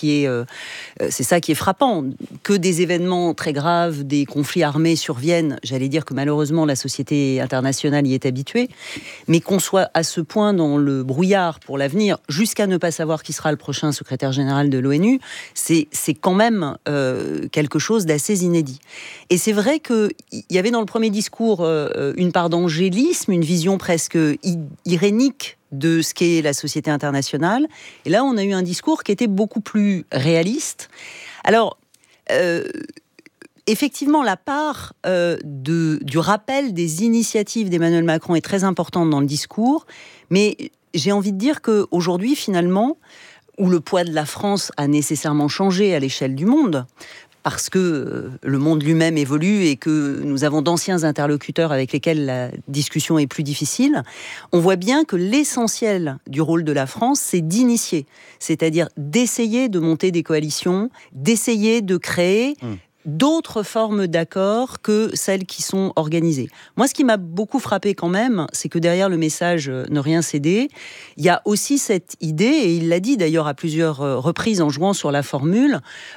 L: c'est ça qui est frappant. Que des événements très graves, des conflits armés surviennent, j'allais dire que malheureusement la société internationale y est habituée, mais qu'on soit à ce point dans le brouillard pour l'avenir, jusqu'à ne pas savoir qui sera le prochain secrétaire général de l'ONU, c'est quand même quelque chose d'assez inédit. Et c'est vrai qu'il y avait dans le premier discours une part d'angélisme, une vision presque irénique de ce qu'est la société internationale. Et là, on a eu un discours qui était beaucoup plus réaliste. Alors, effectivement, la part du rappel des initiatives d'Emmanuel Macron est très importante dans le discours, mais j'ai envie de dire qu'aujourd'hui, finalement, où le poids de la France a nécessairement changé à l'échelle du monde, parce que le monde lui-même évolue et que nous avons d'anciens interlocuteurs avec lesquels la discussion est plus difficile, on voit bien que l'essentiel du rôle de la France, c'est d'initier, c'est-à-dire d'essayer de monter des coalitions, d'essayer de créer d'autres formes d'accords que celles qui sont organisées. Moi, ce qui m'a beaucoup frappé quand même, c'est que derrière le message « ne rien céder », il y a aussi cette idée, et il l'a dit d'ailleurs à plusieurs reprises en jouant sur la formule,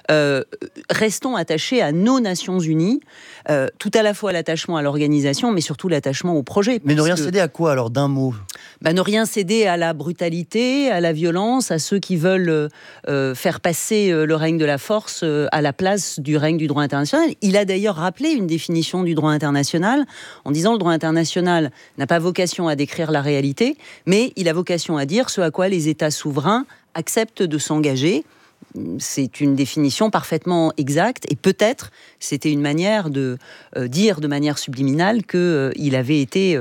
L: restons attachés à nos Nations Unies, tout à la fois l'attachement à l'organisation, mais surtout l'attachement au projet.
K: Mais ne rien céder à quoi alors, d'un mot ?
L: Ne rien céder à la brutalité, à la violence, à ceux qui veulent faire passer le règne de la force à la place du règne du droit international. Il a d'ailleurs rappelé une définition du droit international en disant le droit international n'a pas vocation à décrire la réalité, mais il a vocation à dire ce à quoi les États souverains acceptent de s'engager. C'est une définition parfaitement exacte et peut-être c'était une manière de dire de manière subliminale qu'il avait été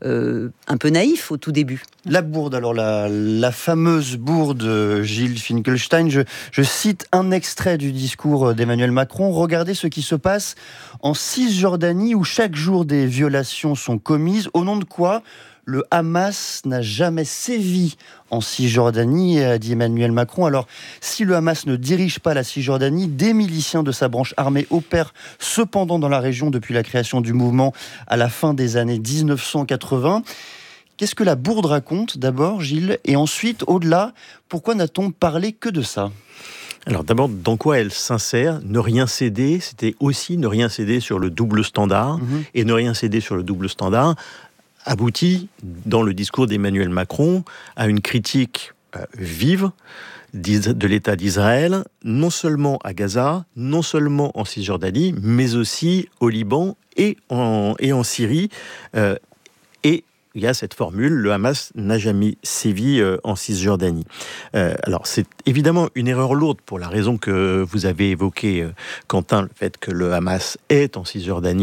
L: un peu naïf au tout début.
K: La bourde, alors la fameuse bourde, Gilles Finkelstein, je cite un extrait du discours d'Emmanuel Macron. Regardez ce qui se passe en Cisjordanie où chaque jour des violations sont commises. Au nom de quoi ? Le Hamas n'a jamais sévi en Cisjordanie, a dit Emmanuel Macron. Alors, si le Hamas ne dirige pas la Cisjordanie, des miliciens de sa branche armée opèrent cependant dans la région depuis la création du mouvement à la fin des années 1980. Qu'est-ce que la bourde raconte d'abord, Gilles ? Et ensuite, au-delà, pourquoi n'a-t-on parlé que de ça ?
J: Alors d'abord, dans quoi elle s'insère ? Ne rien céder, c'était aussi ne rien céder sur le double standard. Et ne rien céder sur le double standard aboutit, dans le discours d'Emmanuel Macron, à une critique vive de l'État d'Israël, non seulement à Gaza, non seulement en Cisjordanie, mais aussi au Liban et en Syrie. Et il y a cette formule, le Hamas n'a jamais sévi en Cisjordanie. Alors c'est évidemment une erreur lourde pour la raison que vous avez évoquée, Quentin, le fait que le Hamas est en Cisjordanie,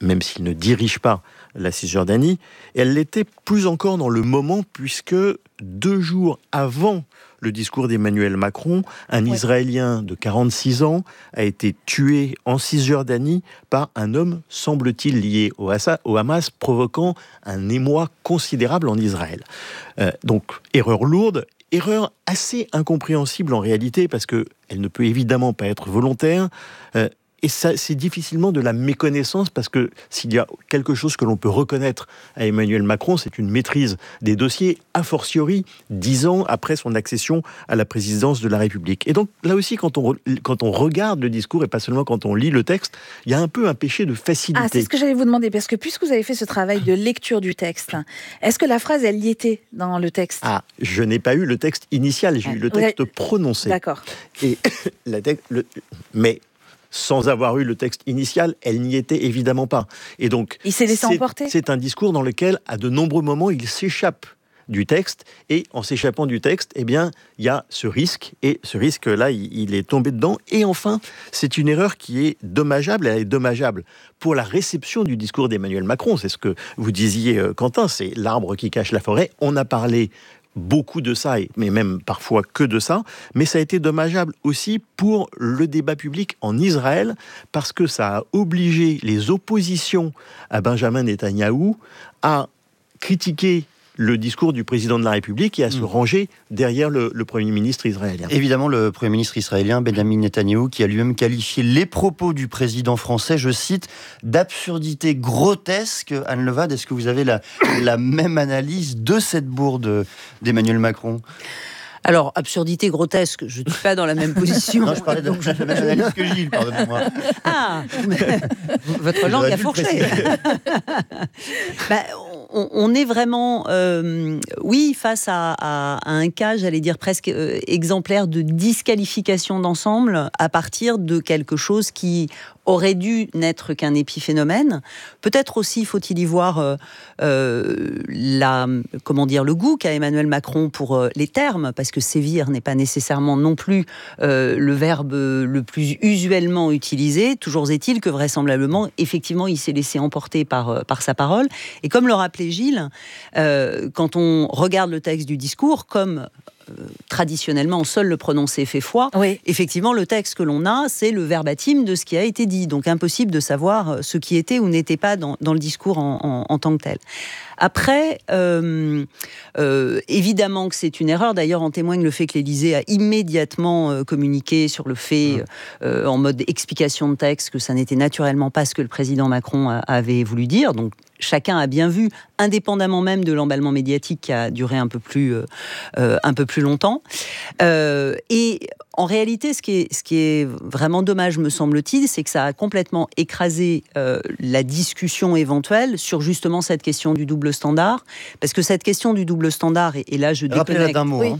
J: même s'il ne dirige pas la Cisjordanie. Et elle l'était plus encore dans le moment, puisque 2 jours avant le discours d'Emmanuel Macron, un Israélien de 46 ans a été tué en Cisjordanie par un homme, semble-t-il, lié au Hamas, provoquant un émoi considérable en Israël. Donc, erreur lourde, erreur assez incompréhensible en réalité, parce qu'elle ne peut évidemment pas être volontaire. Et ça, c'est difficilement de la méconnaissance, parce que s'il y a quelque chose que l'on peut reconnaître à Emmanuel Macron, c'est une maîtrise des dossiers, a fortiori 10 ans après son accession à la présidence de la République. Et donc là aussi, quand on regarde le discours, et pas seulement quand on lit le texte, il y a un peu un péché de facilité.
C: Ah, c'est ce que j'allais vous demander, parce que puisque vous avez fait ce travail de lecture du texte, est-ce que la phrase, elle y était dans le texte ?
J: Ah, je n'ai pas eu le texte initial, j'ai eu le texte prononcé.
C: D'accord.
J: Et mais sans avoir eu le texte initial, elle n'y était évidemment pas. Et donc,
C: il s'est laissé emporter.
J: C'est un discours dans lequel, à de nombreux moments, il s'échappe du texte, et en s'échappant du texte, eh bien, il y a ce risque, et ce risque-là, il est tombé dedans. Et enfin, c'est une erreur qui est dommageable, elle est dommageable pour la réception du discours d'Emmanuel Macron. C'est ce que vous disiez, Quentin, c'est l'arbre qui cache la forêt. On a parlé beaucoup de ça, mais même parfois que de ça, mais ça a été dommageable aussi pour le débat public en Israël, parce que ça a obligé les oppositions à Benjamin Netanyahou à critiquer le discours du président de la République et à se ranger derrière le Premier ministre israélien.
K: Évidemment, le Premier ministre israélien, Benjamin Netanyahou, qui a lui-même qualifié les propos du président français, je cite, d'absurdité grotesque. Anne Levade, est-ce que vous avez la même analyse de cette bourde d'Emmanuel Macron ?
L: Alors, absurdité grotesque, je ne suis pas dans la même position.
K: Non, je parlais de la même analyse que Gilles, pardonnez-moi.
L: Ah, votre langue a fourché. On est vraiment, face à un cas, j'allais dire presque exemplaire de disqualification d'ensemble à partir de quelque chose qui aurait dû n'être qu'un épiphénomène. Peut-être aussi faut-il y voir le goût qu'a Emmanuel Macron pour les termes, parce que sévir n'est pas nécessairement non plus le verbe le plus usuellement utilisé. Toujours est-il que vraisemblablement, effectivement, il s'est laissé emporter par sa parole. Et comme le rappelait Gilles, quand on regarde le texte du discours, comme traditionnellement, seul le prononcé fait foi. Oui. Effectivement, le texte que l'on a, c'est le verbatim de ce qui a été dit. Donc, impossible de savoir ce qui était ou n'était pas dans le discours en tant que tel. Après, évidemment que c'est une erreur. D'ailleurs, en témoigne le fait que l'Élysée a immédiatement communiqué sur le fait, en mode explication de texte, que ça n'était naturellement pas ce que le président Macron avait voulu dire. Donc, chacun a bien vu, indépendamment même de l'emballement médiatique qui a duré un peu plus longtemps. Et en réalité, ce qui est vraiment dommage, me semble-t-il, c'est que ça a complètement écrasé la discussion éventuelle sur justement cette question du double standard. Parce que cette question du double standard, et là je déconnecte...
K: Rappelez-la d'un mot.
L: Oui.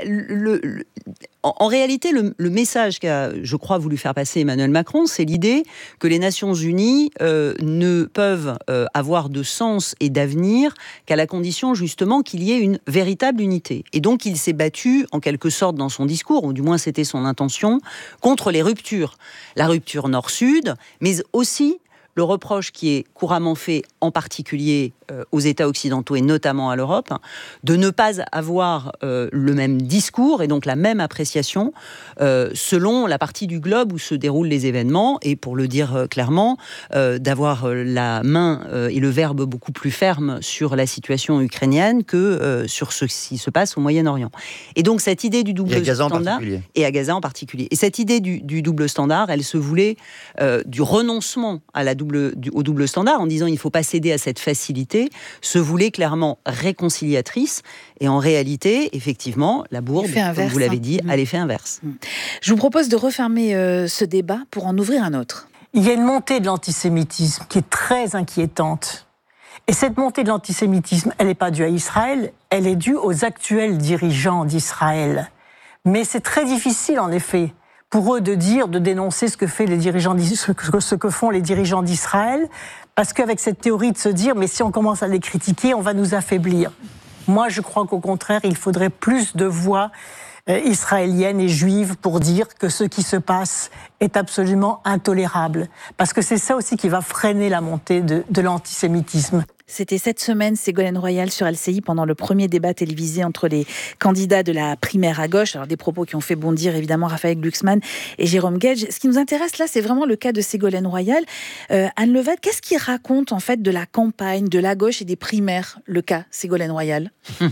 L: En réalité, le message qu'a, je crois, voulu faire passer Emmanuel Macron, c'est l'idée que les Nations Unies ne peuvent avoir de sens et d'avenir qu'à la condition, justement, qu'il y ait une véritable unité. Et donc, il s'est battu, en quelque sorte, dans son discours, ou du moins c'était son intention, contre les ruptures. La rupture nord-sud, mais aussi le reproche qui est couramment fait, en particulier aux États occidentaux et notamment à l'Europe, de ne pas avoir le même discours et donc la même appréciation selon la partie du globe où se déroulent les événements, et pour le dire clairement, d'avoir la main et le verbe beaucoup plus ferme sur la situation ukrainienne que sur ce qui se passe au Moyen-Orient. Et donc cette idée du double standard, et à Gaza en particulier, et cette idée du double standard, elle se voulait du renoncement à au double standard, en disant il ne faut pas céder à cette facilité, se voulait clairement réconciliatrice, et en réalité, effectivement, la bourde, comme vous l'avez dit, a l'effet inverse.
C: Je vous propose de refermer ce débat pour en ouvrir un autre.
M: Il y a une montée de l'antisémitisme qui est très inquiétante. Et cette montée de l'antisémitisme, elle n'est pas due à Israël, elle est due aux actuels dirigeants d'Israël. Mais c'est très difficile, en effet, pour eux de dénoncer ce que font les dirigeants d'Israël, parce qu'avec cette théorie de se dire, mais si on commence à les critiquer, on va nous affaiblir. Moi, je crois qu'au contraire, il faudrait plus de voix israélienne et juive pour dire que ce qui se passe est absolument intolérable. Parce que c'est ça aussi qui va freiner la montée de l'antisémitisme.
C: C'était cette semaine, Ségolène Royal sur LCI pendant le premier débat télévisé entre les candidats de la primaire à gauche. Alors des propos qui ont fait bondir évidemment Raphaël Glucksmann et Jérôme Guedj. Ce qui nous intéresse là, c'est vraiment le cas de Ségolène Royal. Anne Levade, qu'est-ce qui raconte en fait de la campagne, de la gauche et des primaires, le cas Ségolène Royal ?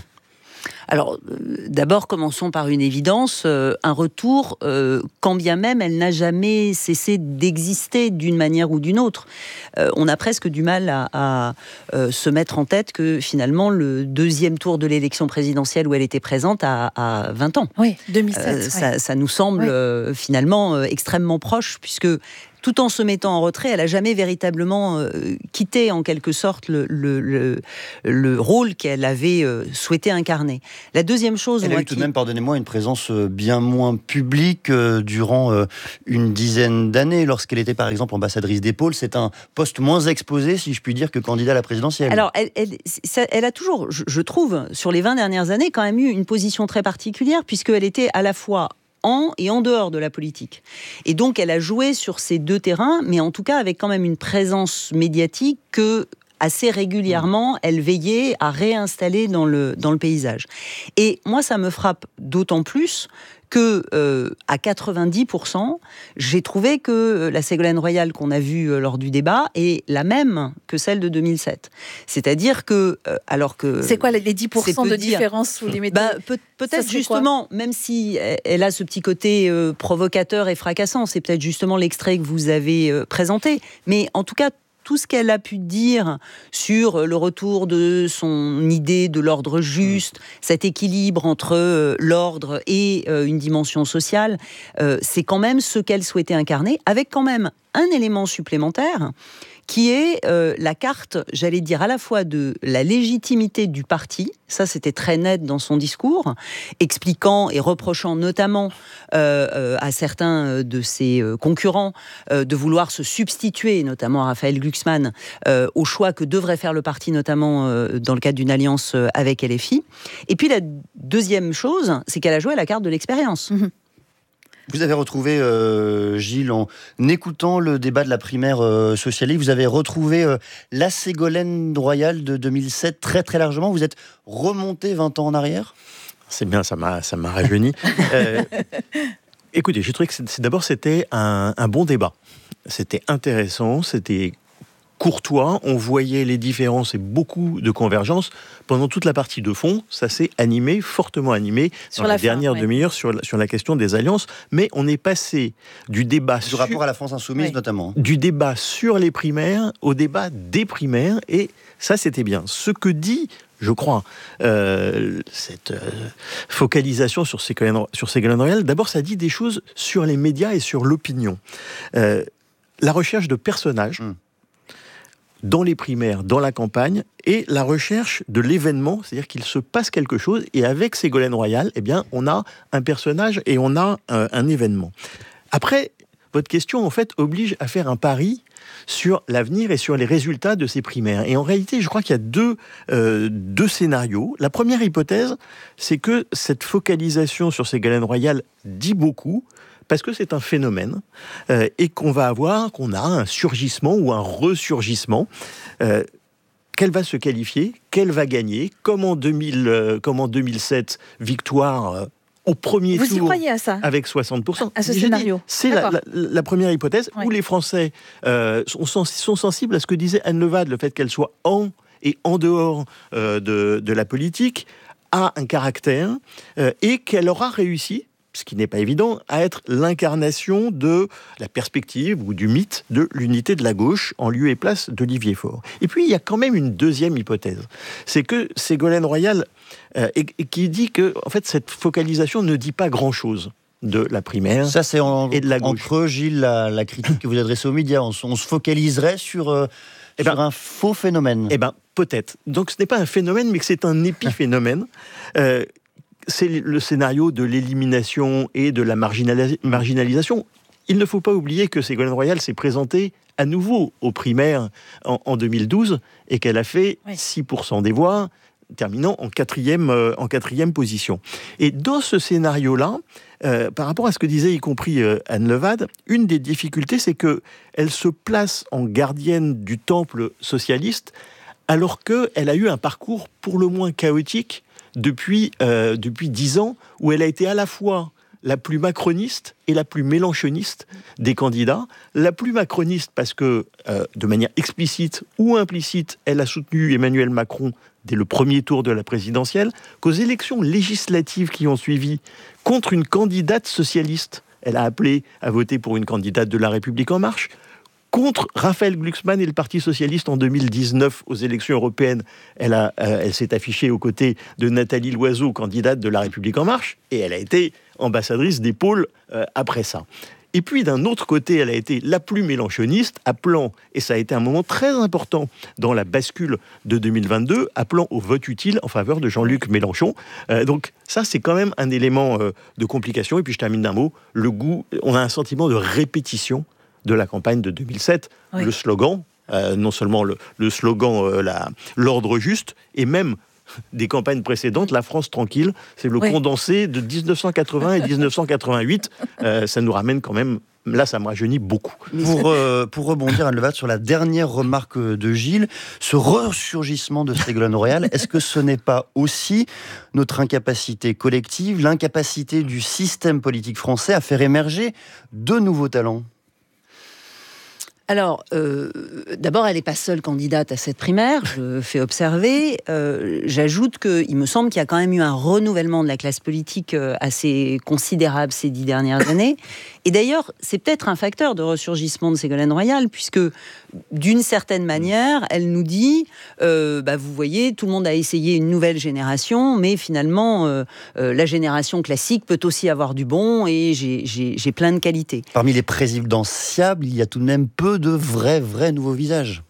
L: Alors, d'abord, commençons par une évidence, un retour, quand bien même elle n'a jamais cessé d'exister d'une manière ou d'une autre. On a presque du mal à se mettre en tête que finalement, le deuxième tour de l'élection présidentielle où elle était présente a 20 ans.
C: Oui, 2007.
L: Ça nous semble finalement extrêmement proche, puisque tout en se mettant en retrait, elle n'a jamais véritablement quitté en quelque sorte le rôle qu'elle avait souhaité incarner. La deuxième chose...
K: Elle a eu tout de même, pardonnez-moi, une présence bien moins publique durant une dizaine d'années. Lorsqu'elle était par exemple ambassadrice des pôles, c'est un poste moins exposé, si je puis dire, que candidat à la présidentielle.
L: Alors, elle a toujours, je trouve, sur les 20 dernières années, quand même eu une position très particulière, puisqu'elle était à la fois en et en dehors de la politique. Et donc, elle a joué sur ces deux terrains, mais en tout cas avec quand même une présence médiatique que, assez régulièrement, elle veillait à réinstaller dans le paysage. Et moi, ça me frappe d'autant plus que, à 90%, j'ai trouvé que la Ségolène Royal qu'on a vue lors du débat est la même que celle de 2007. C'est-à-dire que, alors que...
C: C'est quoi les 10% de différence sous les médias ?
L: Peut-être justement, même si elle a ce petit côté provocateur et fracassant, c'est peut-être justement l'extrait que vous avez présenté. Mais en tout cas, tout ce qu'elle a pu dire sur le retour de son idée de l'ordre juste, cet équilibre entre l'ordre et une dimension sociale, c'est quand même ce qu'elle souhaitait incarner, avec quand même un élément supplémentaire qui est la carte, j'allais dire, à la fois de la légitimité du parti, ça c'était très net dans son discours, expliquant et reprochant notamment à certains de ses concurrents de vouloir se substituer, notamment à Raphaël Glucksmann, au choix que devrait faire le parti, notamment dans le cadre d'une alliance avec LFI. Et puis la deuxième chose, c'est qu'elle a joué la carte de l'expérience.
K: Vous avez retrouvé, Gilles, en écoutant le débat de la primaire socialiste, vous avez retrouvé la Ségolène Royal de 2007 très très largement. Vous êtes remonté 20 ans en arrière ?
J: C'est bien, ça m'a rajeuni. Écoutez, j'ai trouvé que d'abord c'était un bon débat. C'était intéressant, c'était courtois, on voyait les différences et beaucoup de convergences. Pendant toute la partie de fond, ça s'est animé, fortement animé, dans la dernière demi-heure sur la question des alliances. Mais on est passé du débat
K: du rapport à la France insoumise notamment.
J: Du débat sur les primaires au débat des primaires, et ça c'était bien. Ce que dit, je crois, cette focalisation sur Ségolène Royal, d'abord ça dit des choses sur les médias et sur l'opinion. La recherche de personnages, dans les primaires, dans la campagne, et la recherche de l'événement, c'est-à-dire qu'il se passe quelque chose, et avec Ségolène Royal, eh bien, on a un personnage et on a un événement. Après, votre question, en fait, oblige à faire un pari sur l'avenir et sur les résultats de ces primaires. Et en réalité, je crois qu'il y a deux scénarios. La première hypothèse, c'est que cette focalisation sur Ségolène Royal dit beaucoup, parce que c'est un phénomène, et qu'on a un surgissement ou un ressurgissement. Qu'elle va se qualifier, qu'elle va gagner, comme en 2007, victoire au premier tour.
C: Vous y croyez à ça ?
J: Avec 60%.
C: À ce scénario.
J: C'est la première hypothèse, où les Français sont sensibles à ce que disait Anne Levade, le fait qu'elle soit en et en dehors de la politique, a un caractère, et qu'elle aura réussi, ce qui n'est pas évident, à être l'incarnation de la perspective ou du mythe de l'unité de la gauche en lieu et place d'Olivier Faure. Et puis, il y a quand même une deuxième hypothèse. C'est que Ségolène Royal, qui dit que, en fait, cette focalisation ne dit pas grand-chose de la primaire et de la gauche.
K: En creux, Gilles, la critique que vous adressez aux médias, on se focaliserait sur un faux phénomène.
J: Eh bien, peut-être. Donc, ce n'est pas un phénomène, mais que c'est un épiphénomène. C'est le scénario de l'élimination et de la marginalisation. Il ne faut pas oublier que Ségolène Royal s'est présentée à nouveau aux primaires en 2012 et qu'elle a fait 6% des voix. terminant en quatrième position. Et dans ce scénario-là, par rapport à ce que disait y compris Anne Levade, une des difficultés, c'est qu'elle se place en gardienne du temple socialiste, alors qu'elle a eu un parcours pour le moins chaotique depuis 10 ans, où elle a été à la fois la plus macroniste et la plus mélenchoniste des candidats. La plus macroniste parce que, de manière explicite ou implicite, elle a soutenu Emmanuel Macron dès le premier tour de la présidentielle, qu'aux élections législatives qui ont suivi, contre une candidate socialiste, elle a appelé à voter pour une candidate de La République En Marche. Contre Raphaël Glucksmann et le Parti socialiste en 2019 aux élections européennes, elle s'est affichée aux côtés de Nathalie Loiseau, candidate de La République En Marche, et elle a été ambassadrice des pôles après ça. Et puis d'un autre côté, elle a été la plus mélenchoniste, appelant, et ça a été un moment très important dans la bascule de 2022, appelant au vote utile en faveur de Jean-Luc Mélenchon. Donc ça, c'est quand même un élément de complication. Et puis je termine d'un mot, on a un sentiment de répétition de la campagne de 2007, oui. Le slogan, non seulement le slogan l'ordre juste, et même des campagnes précédentes, la France tranquille, c'est le condensé de 1980 et 1988, ça nous ramène quand même, là ça me rajeunit beaucoup.
K: Pour rebondir Anne Levade sur la dernière remarque de Gilles, ce ressurgissement de Ségolène Royal, est-ce que ce n'est pas aussi notre incapacité collective, l'incapacité du système politique français à faire émerger de nouveaux talents ?
L: Alors, d'abord, elle n'est pas seule candidate à cette primaire, je fais observer. J'ajoute qu'il me semble qu'il y a quand même eu un renouvellement de la classe politique assez considérable ces 10 dernières années. Et d'ailleurs, c'est peut-être un facteur de ressurgissement de Ségolène Royal, puisque d'une certaine manière, elle nous dit, vous voyez, tout le monde a essayé une nouvelle génération, mais finalement, la génération classique peut aussi avoir du bon, et j'ai plein de qualités.
K: Parmi les présidentiables, il y a tout de même peu de vrais nouveaux visages.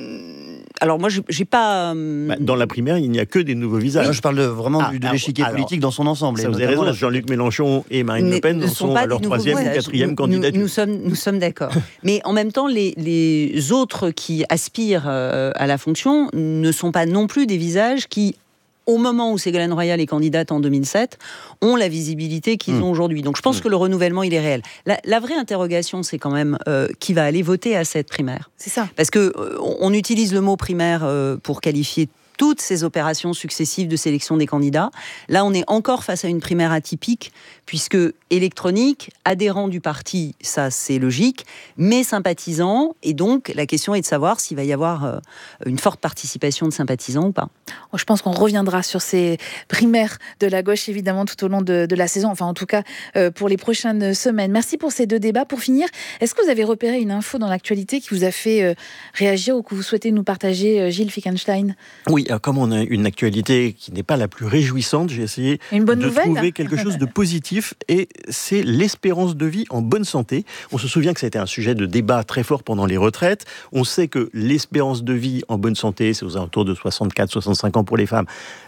L: Alors moi, j'ai pas...
J: Dans la primaire, il n'y a que des nouveaux visages.
K: Oui. Je parle vraiment de l'échiquier politique dans son ensemble.
J: Ça, vous avez raison, Jean-Luc Mélenchon et Marine Le Pen sont à leur 3e ou 4e candidature.
L: Nous sommes d'accord. Mais en même temps, les autres qui aspirent à la fonction ne sont pas non plus des visages qui, au moment où Ségolène Royal est candidate en 2007, ont la visibilité qu'ils ont aujourd'hui. Donc je pense que le renouvellement, il est réel. La vraie interrogation, c'est quand même qui va aller voter à cette primaire.
C: C'est ça.
L: Parce qu'on utilise le mot primaire pour qualifier toutes ces opérations successives de sélection des candidats. Là, on est encore face à une primaire atypique, puisque électronique, adhérent du parti, ça c'est logique, mais sympathisant, et donc la question est de savoir s'il va y avoir une forte participation de sympathisants ou pas.
C: Je pense qu'on reviendra sur ces primaires de la gauche, évidemment, tout au long de la saison, enfin en tout cas pour les prochaines semaines. Merci pour ces 2 débats. Pour finir, est-ce que vous avez repéré une info dans l'actualité qui vous a fait réagir ou que vous souhaitez nous partager, Gilles Fickenstein ?
J: Oui, comme on a une actualité qui n'est pas la plus réjouissante, j'ai essayé de trouver quelque chose de positif, et c'est l'espérance de vie en bonne santé. On se souvient que ça a été un sujet de débat très fort pendant les retraites. On sait que l'espérance de vie en bonne santé, c'est aux alentours de 64-65 ans pour les femmes,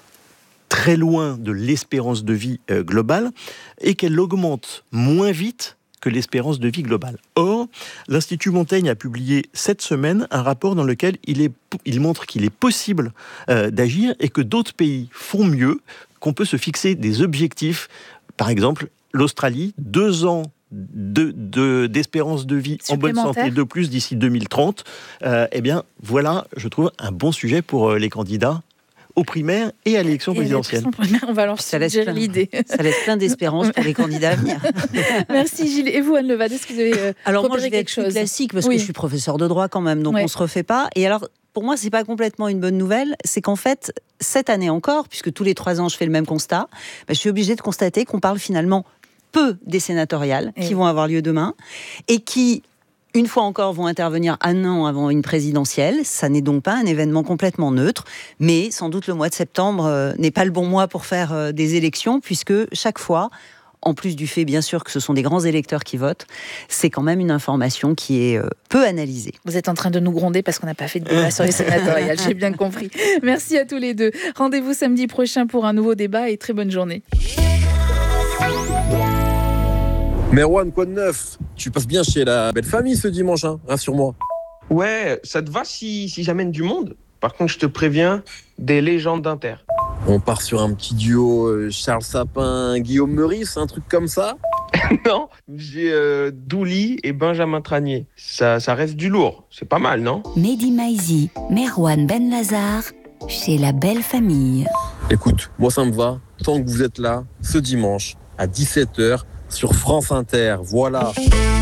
J: très loin de l'espérance de vie globale, et qu'elle augmente moins vite que l'espérance de vie globale. Or, l'Institut Montaigne a publié cette semaine un rapport dans lequel il montre qu'il est possible d'agir et que d'autres pays font mieux, qu'on peut se fixer des objectifs. Par exemple, l'Australie, 2 ans d'espérance de vie en bonne santé de plus d'ici 2030. Eh bien, voilà, je trouve, un bon sujet pour les candidats aux primaires et à l'élection présidentielle.
C: On va leur suggérer l'idée.
L: Ça laisse plein d'espérance pour les candidats à venir.
C: Merci Gilles. Et vous, Anne Levade, est-ce que vous avez
L: alors moi, je vais être plus classique parce que je suis professeure de droit quand même, donc on se refait pas. Et alors, pour moi, c'est pas complètement une bonne nouvelle. C'est qu'en fait, cette année encore, puisque tous les 3 ans je fais le même constat, je suis obligée de constater qu'on parle finalement peu des sénatoriales qui vont avoir lieu demain et qui, une fois encore, vont intervenir un an avant une présidentielle. Ça n'est donc pas un événement complètement neutre, mais sans doute le mois de septembre n'est pas le bon mois pour faire des élections, puisque chaque fois, en plus du fait, bien sûr, que ce sont des grands électeurs qui votent, c'est quand même une information qui est peu analysée.
C: Vous êtes en train de nous gronder parce qu'on n'a pas fait de débat sur les sénatoriales, j'ai bien compris. Merci à tous les deux. Rendez-vous samedi prochain pour un nouveau débat et très bonne journée.
O: Merwan, quoi de neuf? Tu passes bien chez la belle famille ce dimanche, hein, rassure-moi.
P: Ouais, ça te va si j'amène du monde? Par contre, je te préviens, des légendes d'Inter.
O: On part sur un petit duo Charles Sapin, Guillaume Meurice, un truc comme ça?
P: Non, j'ai Douli et Benjamin Tranier. Ça reste du lourd, c'est pas mal, non?
G: Mehdi Maizi, Merwan Benlazar, chez La Belle Famille.
O: Écoute, moi ça me va, tant que vous êtes là, ce dimanche, à 17h, sur France Inter, voilà.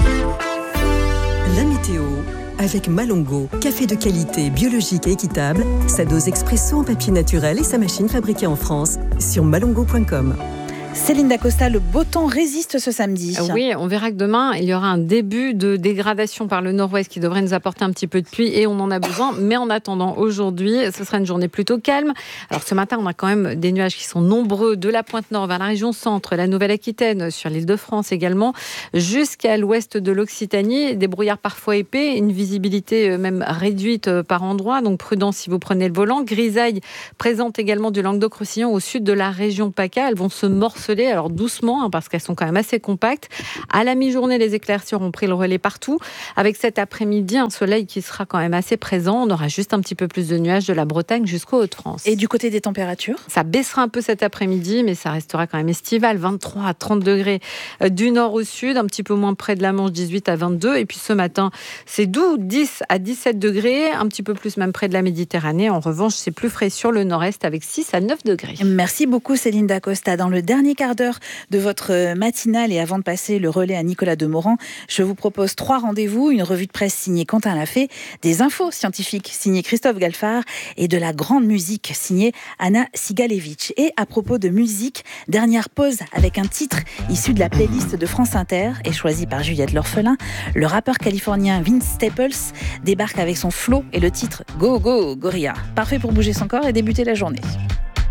D: La météo, avec Malongo, café de qualité, biologique et équitable, sa dose expresso en papier naturel et sa machine fabriquée en France, sur malongo.com.
C: Céline Dacosta, le beau temps résiste ce samedi.
R: Oui, on verra que demain, il y aura un début de dégradation par le nord-ouest qui devrait nous apporter un petit peu de pluie et on en a besoin. Mais en attendant, aujourd'hui, ce sera une journée plutôt calme. Alors ce matin, on a quand même des nuages qui sont nombreux de la pointe nord vers la région centre, la Nouvelle-Aquitaine, sur l'île de France également, jusqu'à l'ouest de l'Occitanie. Des brouillards parfois épais, une visibilité même réduite par endroits. Donc prudence si vous prenez le volant. Grisaille présente également du Languedoc-Roussillon au sud de la région PACA. Elles vont se morceler, alors doucement, parce qu'elles sont quand même assez compactes. À la mi-journée, les éclaircies auront pris le relais partout. Avec cet après-midi, un soleil qui sera quand même assez présent. On aura juste un petit peu plus de nuages de la Bretagne jusqu'aux Hauts-de-France.
C: Et du côté des températures ?
R: Ça baissera un peu cet après-midi, mais ça restera quand même estival. 23 à 30 degrés du nord au sud, un petit peu moins près de la Manche, 18 à 22. Et puis ce matin, c'est doux, 10 à 17 degrés, un petit peu plus même près de la Méditerranée. En revanche, c'est plus frais sur le nord-est avec 6 à 9 degrés.
C: Merci beaucoup Céline Dacosta. Dans le dernier quart d'heure de votre matinale et avant de passer le relais à Nicolas Demorand, je vous propose 3 rendez-vous, une revue de presse signée Quentin Lafay, des infos scientifiques signées Christophe Galfard et de la grande musique signée Anna Sigalevitch. Et à propos de musique, dernière pause avec un titre issu de la playlist de France Inter et choisi par Juliette L'Orphelin. Le rappeur californien Vince Staples débarque avec son flow et le titre Go Go Gorilla. Parfait pour bouger son corps et débuter la journée.